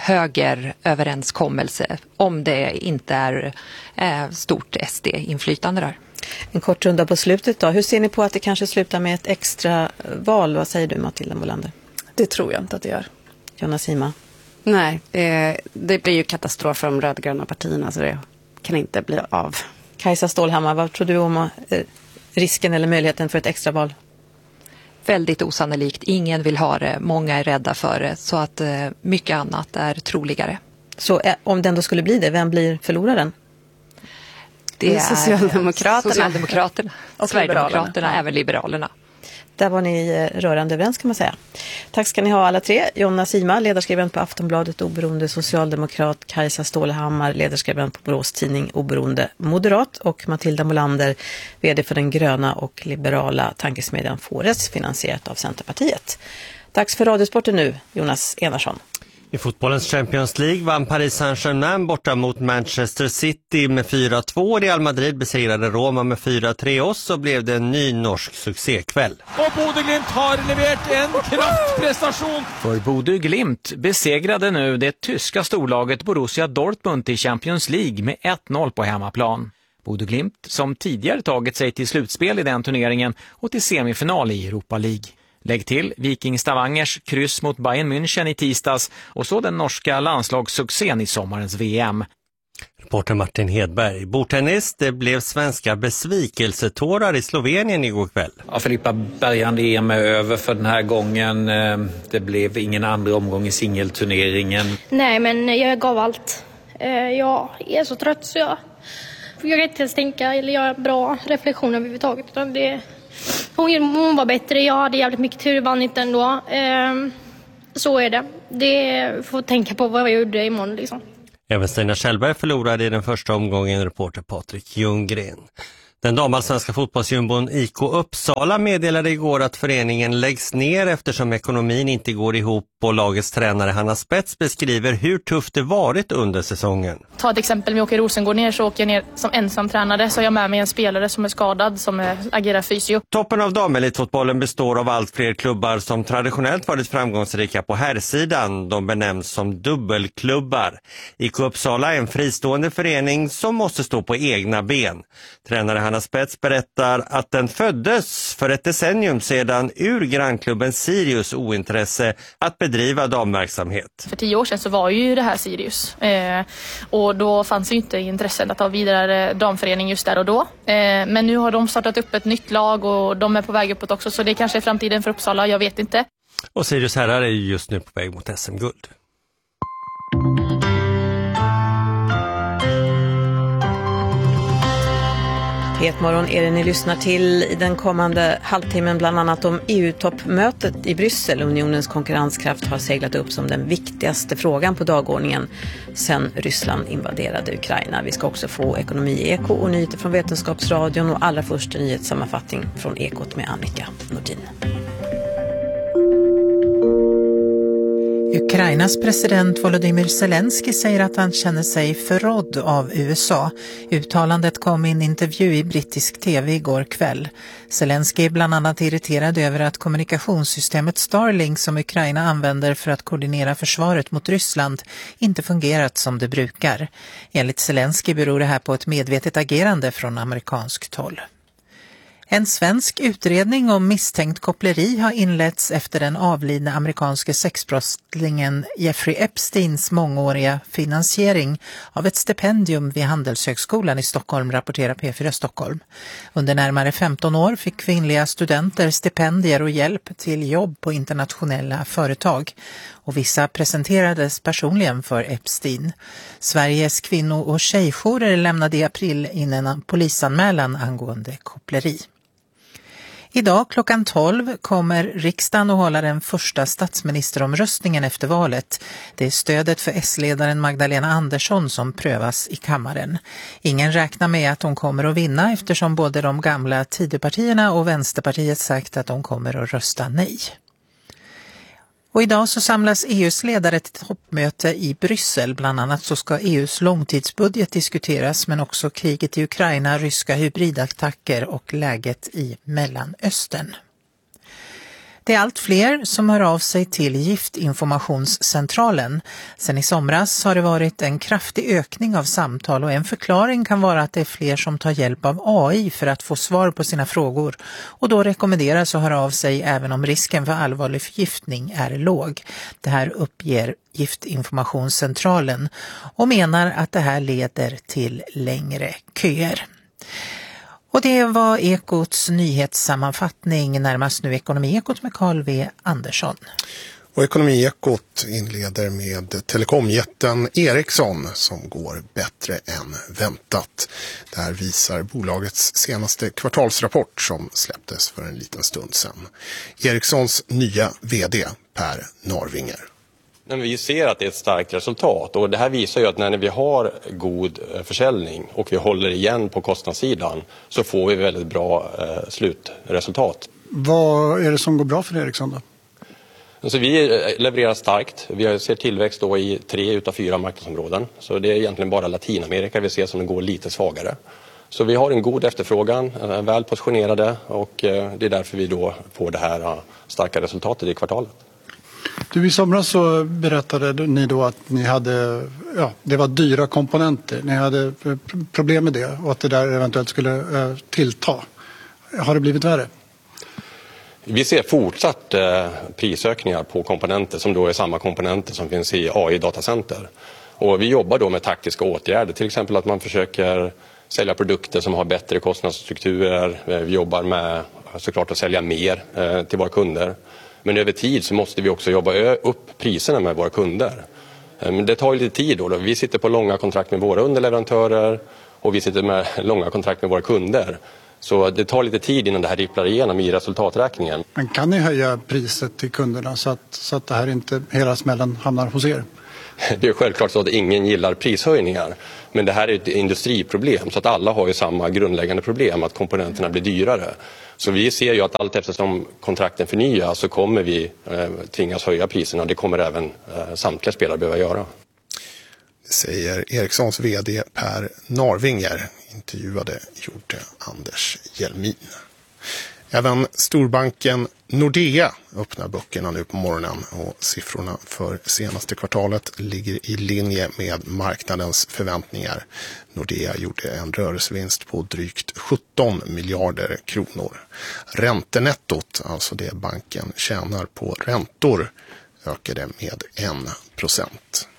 högeröverenskommelse om det inte är eh, stort S D-inflytande där. En kort runda på slutet då. Hur ser ni på att det kanske slutar med ett extra val? Vad säger du, Matilda Molander? Det tror jag inte att det gör. Jonna Sima? Nej, eh, det blir ju katastrof för de rödgröna partierna, så det kan inte bli av. Kajsa Stålhammar, vad tror du om eh, risken eller möjligheten för ett extra val? Väldigt osannolikt. Ingen vill ha det. Många är rädda för det. Så att eh, mycket annat är troligare. Så eh, om den då skulle bli det, vem blir förloraren? Det är Socialdemokraterna. Socialdemokraterna. Och Sverigedemokraterna, Liberalerna. även Liberalerna. Där var ni rörande överens, kan man säga. Tack ska ni ha alla tre. Jonna Sima, ledarskribent på Aftonbladet, oberoende socialdemokrat. Kajsa Stålhammar, ledarskribent på Borås Tidning, oberoende moderat. Och Matilda Molander, vd för den gröna och liberala tankesmedjan Fores, finansierat av Centerpartiet. Dags för Radiosporten nu, Jonas Enarsson. I fotbollens Champions League vann Paris Saint-Germain borta mot Manchester City med fyra två. Real Madrid besegrade Roma med fyra tre och så blev det en ny norsk succékväll. Och Bodø Glimt har levererat en kraftprestation. För Bodø Glimt besegrade nu det tyska storlaget Borussia Dortmund i Champions League med ett noll på hemmaplan. Bodø Glimt som tidigare tagit sig till slutspel i den turneringen och till semifinal i Europa League. Lägg till Viking Stavangers kryss mot Bayern München i tisdags och så den norska landslagssuccén i sommarens V M. Reporter Martin Hedberg. Bordtennis, det blev svenska besvikelsetårar i Slovenien igår kväll. Ja, Filippa Bergand E M är över för den här gången. Det blev ingen andra omgång i singelturneringen. Nej, men jag gav allt. Jag är så trött så jag jag kan inte ens tänka eller göra bra reflektioner överhuvudtaget. Utan det, hon, hon var bättre, jag hade jävligt mycket tur, vann inte ändå. Så är det. Det får tänka på vad jag gjorde imorgon liksom. Även Stina Kjellberg förlorade i den första omgången, reporter Patrik Ljunggren. Den damallsvenska fotbollsjumbon I K Uppsala meddelade igår att föreningen läggs ner eftersom ekonomin inte går ihop och lagets tränare Hanna Spets beskriver hur tufft det varit under säsongen. Ta ett exempel, med åker Rosengård ner så åker jag ner som ensam tränare så jag med mig en spelare som är skadad som är, agerar fysio. Toppen av damelitfotbollen består av allt fler klubbar som traditionellt varit framgångsrika på herrsidan. De benämns som dubbelklubbar. I K Uppsala är en fristående förening som måste stå på egna ben. Tränare Hanna Spets berättar att den föddes för ett decennium sedan ur grannklubben Sirius ointresse att bedriva damverksamhet. För tio år sedan så var ju det här Sirius eh, och då fanns ju inte intresset att ha vidare damförening just där och då. Eh, men nu har de startat upp ett nytt lag och de är på väg uppåt också så det kanske är framtiden för Uppsala, jag vet inte. Och Sirius herrar är just nu på väg mot S M-guld. P ett-morgon är det ni lyssnar till i den kommande halvtimmen, bland annat om E U-toppmötet i Bryssel. Unionens konkurrenskraft har seglat upp som den viktigaste frågan på dagordningen sedan Ryssland invaderade Ukraina. Vi ska också få ekonomi-eko och nyheter från Vetenskapsradion och allra först en nyhetssammanfattning från Ekot med Annika Nordin. Ukrainas president Volodymyr Zelensky säger att han känner sig förrådd av U S A. Uttalandet kom i en intervju i brittisk tv igår kväll. Zelensky är bland annat irriterad över att kommunikationssystemet Starlink som Ukraina använder för att koordinera försvaret mot Ryssland inte fungerat som det brukar. Enligt Zelensky beror det här på ett medvetet agerande från amerikanskt håll. En svensk utredning om misstänkt koppleri har inletts efter den avlidna amerikanske sexbrottslingen Jeffrey Epsteins mångåriga finansiering av ett stipendium vid Handelshögskolan i Stockholm, rapporterar P fyra Stockholm. Under närmare femton år fick kvinnliga studenter stipendier och hjälp till jobb på internationella företag. Och vissa presenterades personligen för Epstein. Sveriges kvinno- och tjejjourer lämnade i april in en polisanmälan angående koppleri. Idag klockan tolv kommer riksdagen att hålla den första statsministeromröstningen efter valet. Det är stödet för S-ledaren Magdalena Andersson som prövas i kammaren. Ingen räknar med att hon kommer att vinna eftersom både de gamla Tidöpartierna och Vänsterpartiet sagt att de kommer att rösta nej. Och idag så samlas E U:s ledare till toppmöte i Bryssel. Bland annat så ska E U:s långtidsbudget diskuteras men också kriget i Ukraina, ryska hybridattacker och läget i Mellanöstern. Det är allt fler som hör av sig till Giftinformationscentralen. Sen i somras har det varit en kraftig ökning av samtal och en förklaring kan vara att det är fler som tar hjälp av A I för att få svar på sina frågor. Och då rekommenderas att höra av sig även om risken för allvarlig förgiftning är låg. Det här uppger Giftinformationscentralen och menar att det här leder till längre köer. Och det var Ekots nyhetssammanfattning, närmast nu Ekonomi-ekot med Carl V. Andersson. Och Ekonomi-ekot inleder med telekomjätten Ericsson som går bättre än väntat. Det här visar bolagets senaste kvartalsrapport som släpptes för en liten stund sedan. Ericssons nya vd Per Narvinger. Vi ser att det är ett starkt resultat och det här visar ju att när vi har god försäljning och vi håller igen på kostnadssidan så får vi väldigt bra eh, slutresultat. Vad är det som går bra för Ericsson då? Alltså vi levererar starkt. Vi ser tillväxt då i tre utav fyra marknadsområden. Så det är egentligen bara Latinamerika vi ser som går lite svagare. Så vi har en god efterfrågan, väl positionerade och det är därför vi då får det här starka resultatet i kvartalet. Du, i somras så berättade ni då att ni hade, ja, det var dyra komponenter. Ni hade problem med det och att det där eventuellt skulle eh, tillta. Har det blivit värre? Vi ser fortsatt eh, prisökningar på komponenter som då är samma komponenter som finns i A I-datacenter. Och vi jobbar då med taktiska åtgärder, till exempel att man försöker sälja produkter som har bättre kostnadsstrukturer. Vi jobbar med såklart att sälja mer eh, till våra kunder. Men över tid så måste vi också jobba upp priserna med våra kunder. Eh, men det tar ju lite tid då, då. Vi sitter på långa kontrakt med våra underleverantörer och vi sitter med långa kontrakt med våra kunder. Så det tar lite tid innan det här ripplar igenom i resultaträkningen. Men kan ni höja priset till kunderna så att, så att det här inte hela smällen hamnar hos er? Det är självklart så att ingen gillar prishöjningar. Men det här är ett industriproblem så att alla har ju samma grundläggande problem, att komponenterna blir dyrare. Så vi ser ju att allt eftersom kontrakten förnyas så kommer vi eh, tvingas höja priserna. Det kommer även eh, samtliga spelare behöva göra. Det säger Ericssons vd Per Narvinger, intervjuade gjorde Anders Hjelmin. Även storbanken Nordea öppnar böckerna nu på morgonen och siffrorna för senaste kvartalet ligger i linje med marknadens förväntningar. Nordea gjorde en rörelsevinst på drygt sjutton miljarder kronor. Räntenettot, alltså det banken tjänar på räntor, ökade med en procent.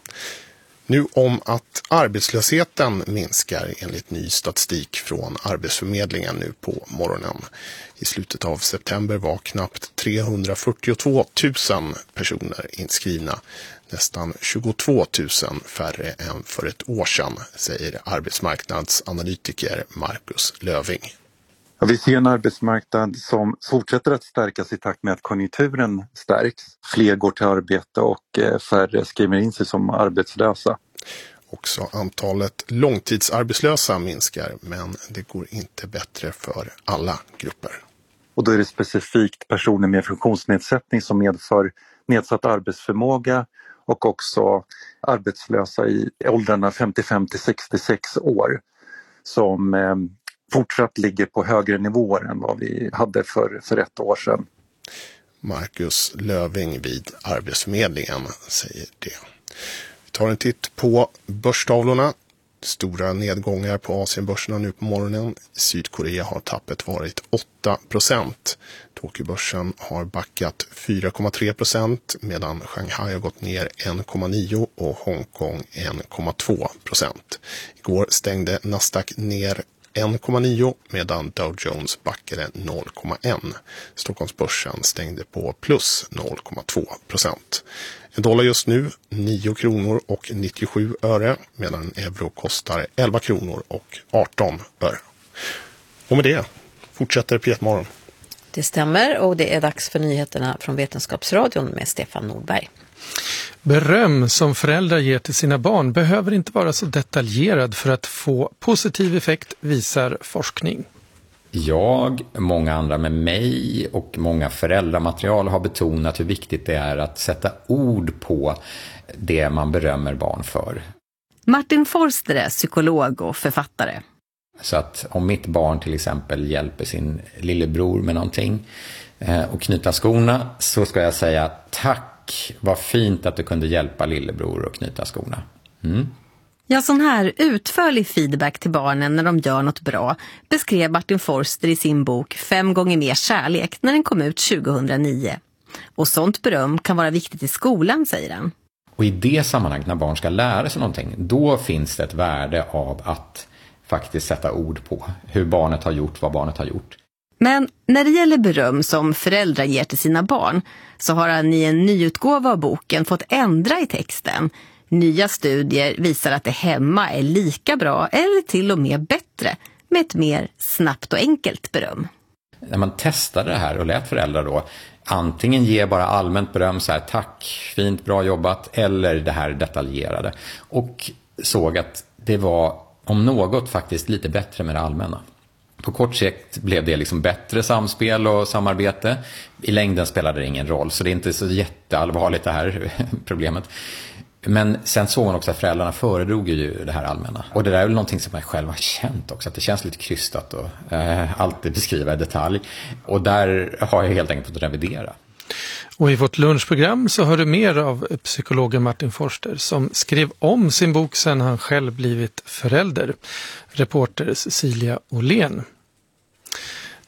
Nu om att arbetslösheten minskar enligt ny statistik från Arbetsförmedlingen nu på morgonen. I slutet av september var knappt trehundrafyrtiotvå tusen personer inskrivna. Nästan tjugotvå tusen färre än för ett år sedan, säger arbetsmarknadsanalytiker Marcus Löving. Ja, vi ser en arbetsmarknad som fortsätter att stärkas i takt med att konjunkturen stärks. Fler går till arbete och färre skriver in sig som arbetslösa. Också antalet långtidsarbetslösa minskar, men det går inte bättre för alla grupper. Och då är det specifikt personer med funktionsnedsättning som medför nedsatt arbetsförmåga och också arbetslösa i åldrarna femtiofem till sextiosex år som eh, fortsatt ligger på högre nivåer än vad vi hade för, för ett år sedan. Marcus Löving vid Arbetsförmedlingen säger det. Vi tar en titt på börstavlorna. Stora nedgångar på Asienbörserna nu på morgonen. I Sydkorea har tappet varit åtta procent. Tokyobörsen har backat fyra komma tre procent medan Shanghai har gått ner en komma nio och Hongkong en komma två procent. Igår stängde Nasdaq ner en komma nio medan Dow Jones backade noll komma ett. Stockholmsbörsen stängde på plus noll komma två procent. En dollar just nu nio kronor och nittiosju öre medan en euro kostar elva kronor och arton öre. Och med det fortsätter P ett Morgon. Det stämmer och det är dags för nyheterna från Vetenskapsradion med Stefan Nordberg. Beröm som föräldrar ger till sina barn behöver inte vara så detaljerad för att få positiv effekt, visar forskning. Jag, många andra med mig och många föräldramaterial har betonat hur viktigt det är att sätta ord på det man berömmer barn för. Martin Forster är psykolog och författare. Så att om mitt barn till exempel hjälper sin lillebror med någonting och knyta skorna, så ska jag säga tack, vad fint att du kunde hjälpa lillebror att knyta skorna. Mm. Ja, sån här utförlig feedback till barnen när de gör något bra beskrev Martin Forster i sin bok Fem gånger mer kärlek när den kom ut tjugohundranio. Och sånt beröm kan vara viktigt i skolan, säger han. Och i det sammanhanget när barn ska lära sig någonting, då finns det ett värde av att faktiskt sätta ord på hur barnet har gjort, vad barnet har gjort. Men när det gäller beröm som föräldrar ger till sina barn så har han i en nyutgåva av boken fått ändra i texten. Nya studier visar att det hemma är lika bra eller till och med bättre med ett mer snabbt och enkelt beröm. När man testade det här och lät föräldrar då antingen ge bara allmänt beröm så här tack, fint, bra jobbat, eller det här detaljerade, och såg att det var om något faktiskt lite bättre med det allmänna. På kort sikt blev det liksom bättre samspel och samarbete. I längden spelade det ingen roll, så det är inte så jätteallvarligt det här problemet. Men sen såg man också att föräldrarna föredrog ju det här allmänna. Och det där är väl någonting som jag själv har känt också, att det känns lite krystat och eh, alltid beskriva i detalj. Och där har jag helt enkelt fått revidera. Och i vårt lunchprogram så hör du mer av psykologen Martin Forster som skrev om sin bok sedan han själv blivit förälder. Reporter Cecilia Åhlén.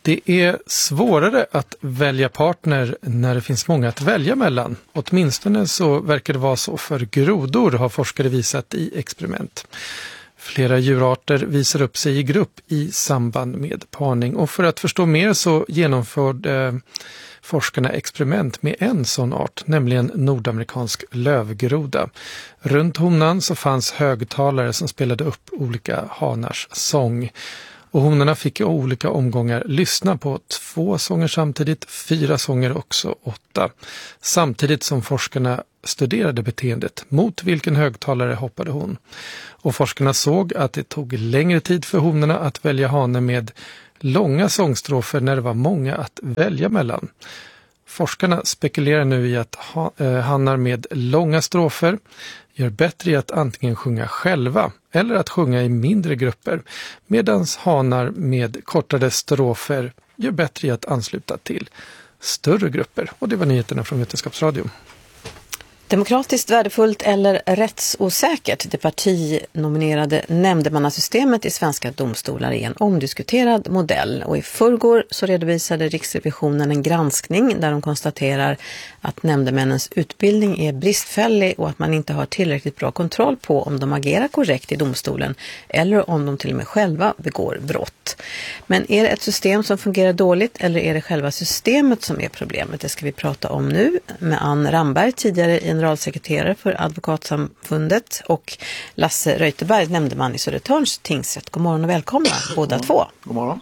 Det är svårare att välja partner när det finns många att välja mellan. Åtminstone så verkar det vara så för grodor, har forskare visat i experiment. Flera djurarter visar upp sig i grupp i samband med parning, och för att förstå mer så genomförde forskarna experiment med en sån art, nämligen nordamerikansk lövgroda. Runt honan så fanns högtalare som spelade upp olika hanars sång. Och honorna fick i olika omgångar lyssna på två sånger samtidigt, fyra sånger också åtta. Samtidigt som forskarna studerade beteendet, mot vilken högtalare hoppade hon. Och forskarna såg att det tog längre tid för honorna att välja hane med långa sångstrofer när det var många att välja mellan. Forskarna spekulerar nu i att ha, eh, hannar med långa strofer gör bättre i att antingen sjunga själva eller att sjunga i mindre grupper, medan hanar med kortare strofer gör bättre i att ansluta till större grupper. Och det var nyheterna från Vetenskapsradion. Demokratiskt värdefullt eller rättsosäkert? Det partinominerade nämndemannasystemet i svenska domstolar är en omdiskuterad modell, och i förrgår så redovisade Riksrevisionen en granskning där de konstaterar att nämndemännens utbildning är bristfällig och att man inte har tillräckligt bra kontroll på om de agerar korrekt i domstolen eller om de till och med själva begår brott. Men är det ett system som fungerar dåligt eller är det själva systemet som är problemet? Det ska vi prata om nu med Ann Ramberg, tidigare generalsekreterare för Advokatsamfundet, och Lasse Reuterberg, nämndeman i Södertörns tingsrätt. God morgon och välkomna båda två. God morgon.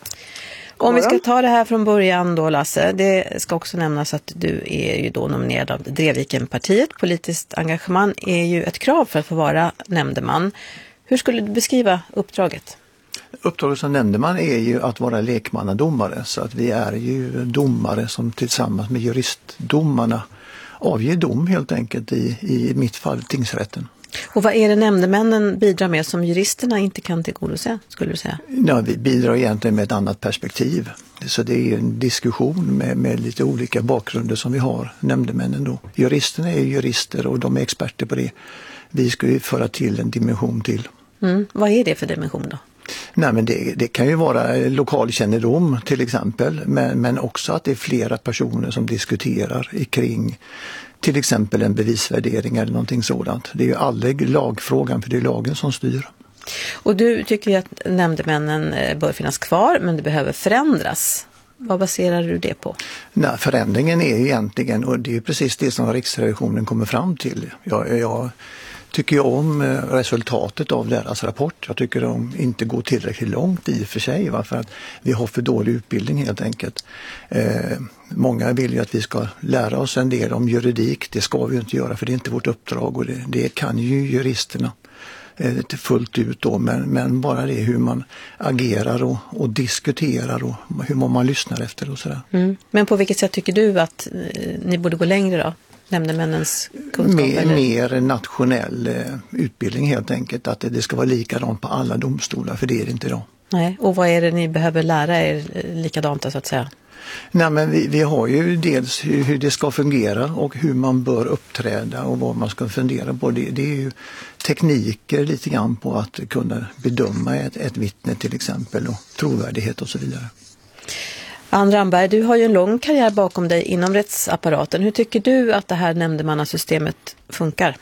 Om vi ska ta det här från början då, Lasse, det ska också nämnas att du är ju då nominerad av Drevviken-partiet. Politiskt engagemang är ju ett krav för att få vara nämndeman. Hur skulle du beskriva uppdraget? Uppdraget som nämndeman är ju att vara lekmannadomare, så att vi är ju domare som tillsammans med juristdomarna avger dom helt enkelt i, i mitt fall tingsrätten. Och vad är det nämndemännen bidrar med som juristerna inte kan tillgodose, skulle du säga? Ja, vi bidrar egentligen med ett annat perspektiv. Så det är en diskussion med, med lite olika bakgrunder som vi har, nämndemännen då. Juristerna är jurister och de är experter på det. Vi ska ju föra till en dimension till. Mm. Vad är det för dimension då? Nej, men det, det kan ju vara lokalkännedom till exempel, men, men också att det är flera personer som diskuterar kring till exempel en bevisvärdering eller någonting sådant. Det är ju aldrig lagfrågan, för det är lagen som styr. Och du tycker ju att nämndemännen bör finnas kvar, men det behöver förändras. Vad baserar du det på? Nej, förändringen är egentligen, och det är precis det som Riksrevisionen kommer fram till. Jag, jag tycker jag om resultatet av deras rapport. Jag tycker de inte går tillräckligt långt i och för sig, va? För att vi har för dålig utbildning helt enkelt. Eh, många vill ju att vi ska lära oss en del om juridik. Det ska vi ju inte göra, för det är inte vårt uppdrag, och det, det kan ju juristerna eh, fullt ut då. Men, men bara det hur man agerar och, och diskuterar och hur man lyssnar efter och sådär. Mm. Men på vilket sätt tycker du att eh, ni borde gå längre då? Nämndemännens kunskap? Mer, mer nationell eh, utbildning helt enkelt. Att det, det ska vara likadant på alla domstolar, för det är det inte idag. Nej, och vad är det ni behöver lära er likadant så att säga? Nej, men vi, vi har ju dels hur, hur det ska fungera och hur man bör uppträda och vad man ska fundera på. Det, det är ju tekniker lite grann på att kunna bedöma ett, ett vittne till exempel, och trovärdighet och så vidare. Ann Ramberg, du har ju en lång karriär bakom dig inom rättsapparaten. Hur tycker du att det här nämndemannasystemet funkar?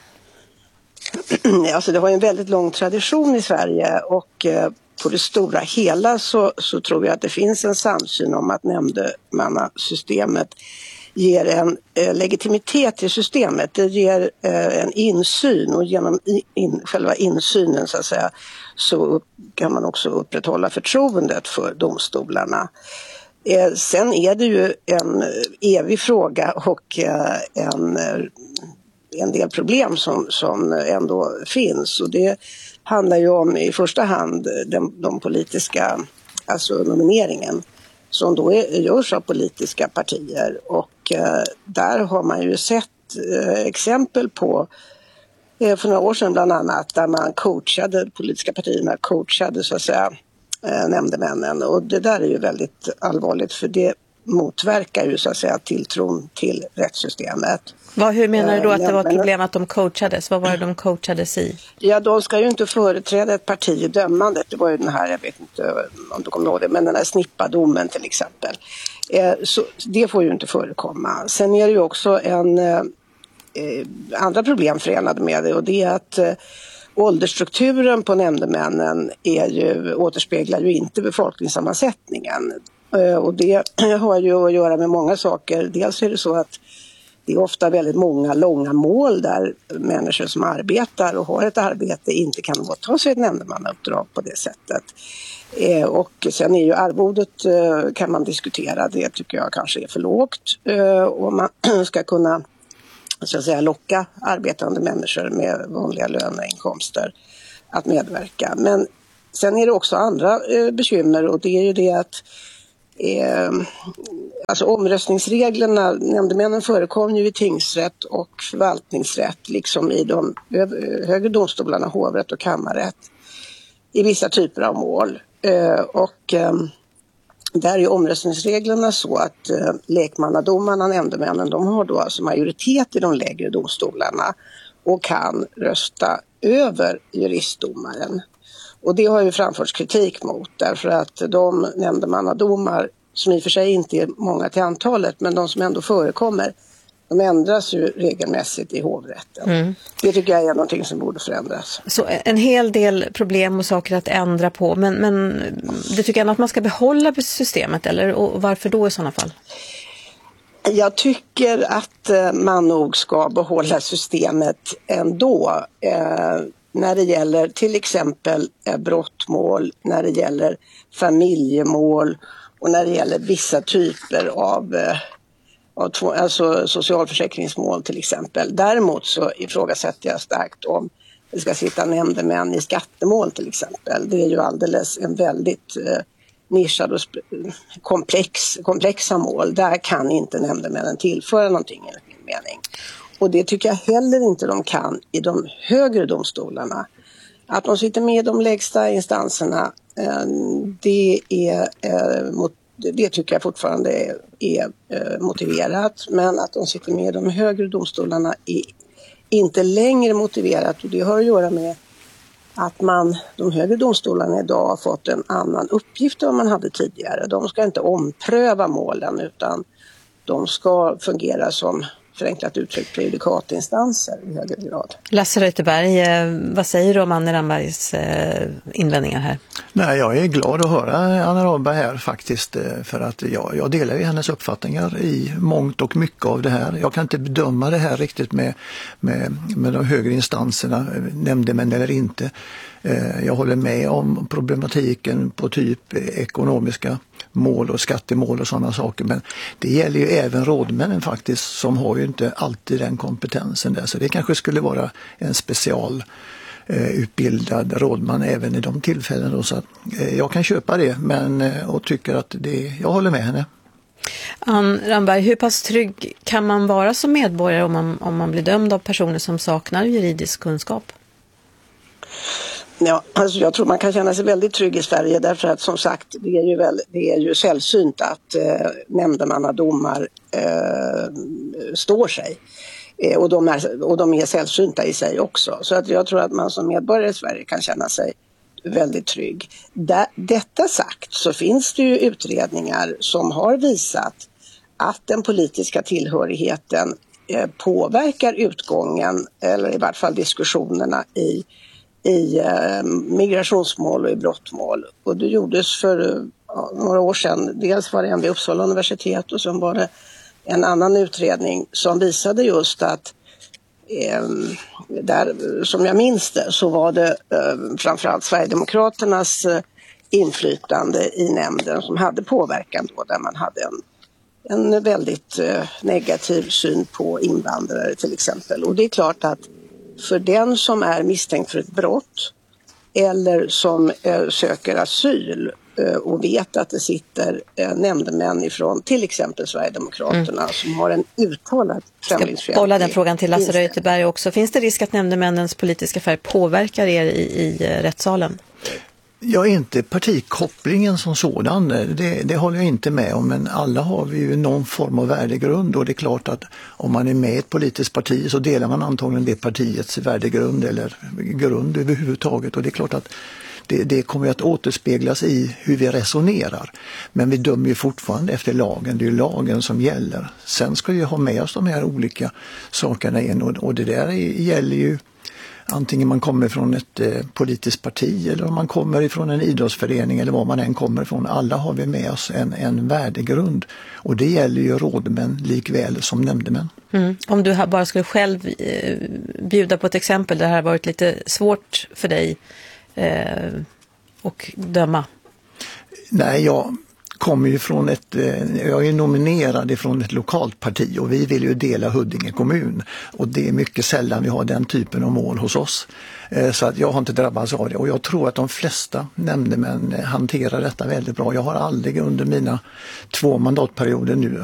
Alltså det har en väldigt lång tradition i Sverige, och eh, på det stora hela så, så tror jag att det finns en samsyn om att nämndemannasystemet ger en eh, legitimitet till systemet. Det ger eh, en insyn, och genom in, in, själva insynen så att säga så upp, kan man också upprätthålla förtroendet för domstolarna. Eh, sen är det ju en evig fråga och eh, en, en del problem som, som ändå finns, och det handlar ju om i första hand de, de politiska, alltså nomineringen som då är, görs av politiska partier, och eh, där har man ju sett eh, exempel på eh, för några år sedan bland annat där man coachade, de politiska partierna coachade så att säga nämndemännen, och det där är ju väldigt allvarligt, för det motverkar ju så att säga tilltron till rättssystemet. Vad, hur menar du då att det var ett problem att de coachades? Vad var det de coachades i? Ja, de ska ju inte företräda ett parti i dömandet. Det var ju den här, jag vet inte om du kommer ihåg det, men den här snippadomen till exempel. Eh, så det får ju inte förekomma. Sen är det ju också en eh, andra problem förenade med det, och det är att eh, åldersstrukturen på nämndemännen är ju, återspeglar ju inte befolkningssammansättningen. Eh, och det har ju att göra med många saker. Dels är det så att det är ofta väldigt många långa mål där människor som arbetar och har ett arbete inte kan åta sig ett nämndemannauppdrag på det sättet. Eh, och sen är ju arvodet, eh, kan man diskutera, det tycker jag kanske är för lågt. Eh, och man ska kunna så att säga locka arbetande människor med vanliga löneinkomster att medverka. Men sen är det också andra eh, bekymmer, och det är ju det att Eh, alltså omröstningsreglerna, nämndemännen förekom ju i tingsrätt och förvaltningsrätt liksom i de högre domstolarna, hovrätt och kammarrätt i vissa typer av mål. Eh, och eh, där är omröstningsreglerna så att eh, lekmannadomarna, nämndemännen, de har då alltså majoritet i de lägre domstolarna och kan rösta över juristdomaren. Och det har ju framförts kritik mot, därför att de nämndemannadomar, som i och för sig inte är många till antalet, men de som ändå förekommer, de ändras ju regelmässigt i hovrätten. Mm. Det tycker jag är någonting som borde förändras. Så en hel del problem och saker att ändra på, men, men det tycker jag att man ska behålla systemet, eller och varför då i sådana fall? Jag tycker att man nog ska behålla systemet ändå. Eh, när det gäller till exempel eh, brottmål, när det gäller familjemål och när det gäller vissa typer av, eh, av två, alltså socialförsäkringsmål till exempel. Däremot så ifrågasätter jag starkt om det ska sitta nämndemän i skattemål till exempel. Det är ju alldeles en väldigt eh, nischad och komplex, komplexa mål. Där kan inte nämndemännen tillföra någonting enligt min mening. Och det tycker jag heller inte de kan i de högre domstolarna. Att de sitter med i de lägsta instanserna, det, är, det tycker jag fortfarande är motiverat. Men att de sitter med i de högre domstolarna är inte längre motiverat. Och det har att göra med att man, de högre domstolarna idag har fått en annan uppgift än vad man hade tidigare. De ska inte ompröva målen, utan de ska fungera som förenklat uttryckt prejudikatinstanser i högre grad. Lasse Reuterberg, vad säger du om Anna Rambergs invändningar här? Nej, jag är glad att höra Anna Ramberg här faktiskt, för att jag, jag delar ju hennes uppfattningar i mångt och mycket av det här. Jag kan inte bedöma det här riktigt med, med, med de högre instanserna, nämndemän eller inte. Jag håller med om problematiken på typ ekonomiska mål och skattemål och sådana saker, men det gäller ju även rådmännen faktiskt, som har ju inte alltid den kompetensen där, så det kanske skulle vara en special eh, utbildad rådman även i de tillfällen då, så att, eh, jag kan köpa det, men eh, och tycker att det, jag håller med henne. Ann Ramberg, hur pass trygg kan man vara som medborgare om man, om man blir dömd av personer som saknar juridisk kunskap? Ja, alltså jag tror man kan känna sig väldigt trygg i Sverige, därför att som sagt det är ju, väl, det är ju sällsynt att eh, nämndemannadomar eh, står sig. Eh, och, de är, och de är sällsynta i sig också. Så att jag tror att man som medborgare i Sverige kan känna sig väldigt trygg. Där, detta sagt så finns det ju utredningar som har visat att den politiska tillhörigheten eh, påverkar utgången, eller i vart fall diskussionerna i i eh, migrationsmål och i brottmål. Och det gjordes för ja, några år sedan. Dels var det en vid Uppsala universitet och sen var det en annan utredning som visade just att eh, där, som jag minns det, så var det eh, framförallt Sverigedemokraternas eh, inflytande i nämnden som hade påverkan då, där man hade en, en väldigt eh, negativ syn på invandrare till exempel. Och det är klart att för den som är misstänkt för ett brott eller som eh, söker asyl eh, och vet att det sitter eh, nämndemän ifrån till exempel Sverigedemokraterna mm. som har en uttalad främlingsfientlig. Jag bollar den frågan till Lasse Reuterberg också. Finns det risk att nämndemännens politiska färg påverkar er i, i rättssalen? Ja, inte partikopplingen som sådan, det, det håller jag inte med om, men alla har vi ju någon form av värdegrund och det är klart att om man är med i ett politiskt parti så delar man antagligen det partiets värdegrund eller grund överhuvudtaget och det är klart att det, det kommer att återspeglas i hur vi resonerar. Men vi dömer ju fortfarande efter lagen, det är ju lagen som gäller. Sen ska vi ha med oss de här olika sakerna in och, och det där gäller ju antingen man kommer från ett eh, politiskt parti eller om man kommer ifrån en idrottsförening eller var man än kommer ifrån. Alla har vi med oss en, en värdegrund och det gäller ju rådmän likväl som nämndemän. Mm. Om du bara skulle själv eh, bjuda på ett exempel där det här har varit lite svårt för dig eh, och döma. Nej, jag kommer ju från ett, jag är nominerad ifrån ett lokalt parti och vi vill ju dela Huddinge kommun och det är mycket sällan vi har den typen av mål hos oss. Så att jag har inte drabbats av det och jag tror att de flesta nämndemän hanterar detta väldigt bra. Jag har aldrig under mina två mandatperioder nu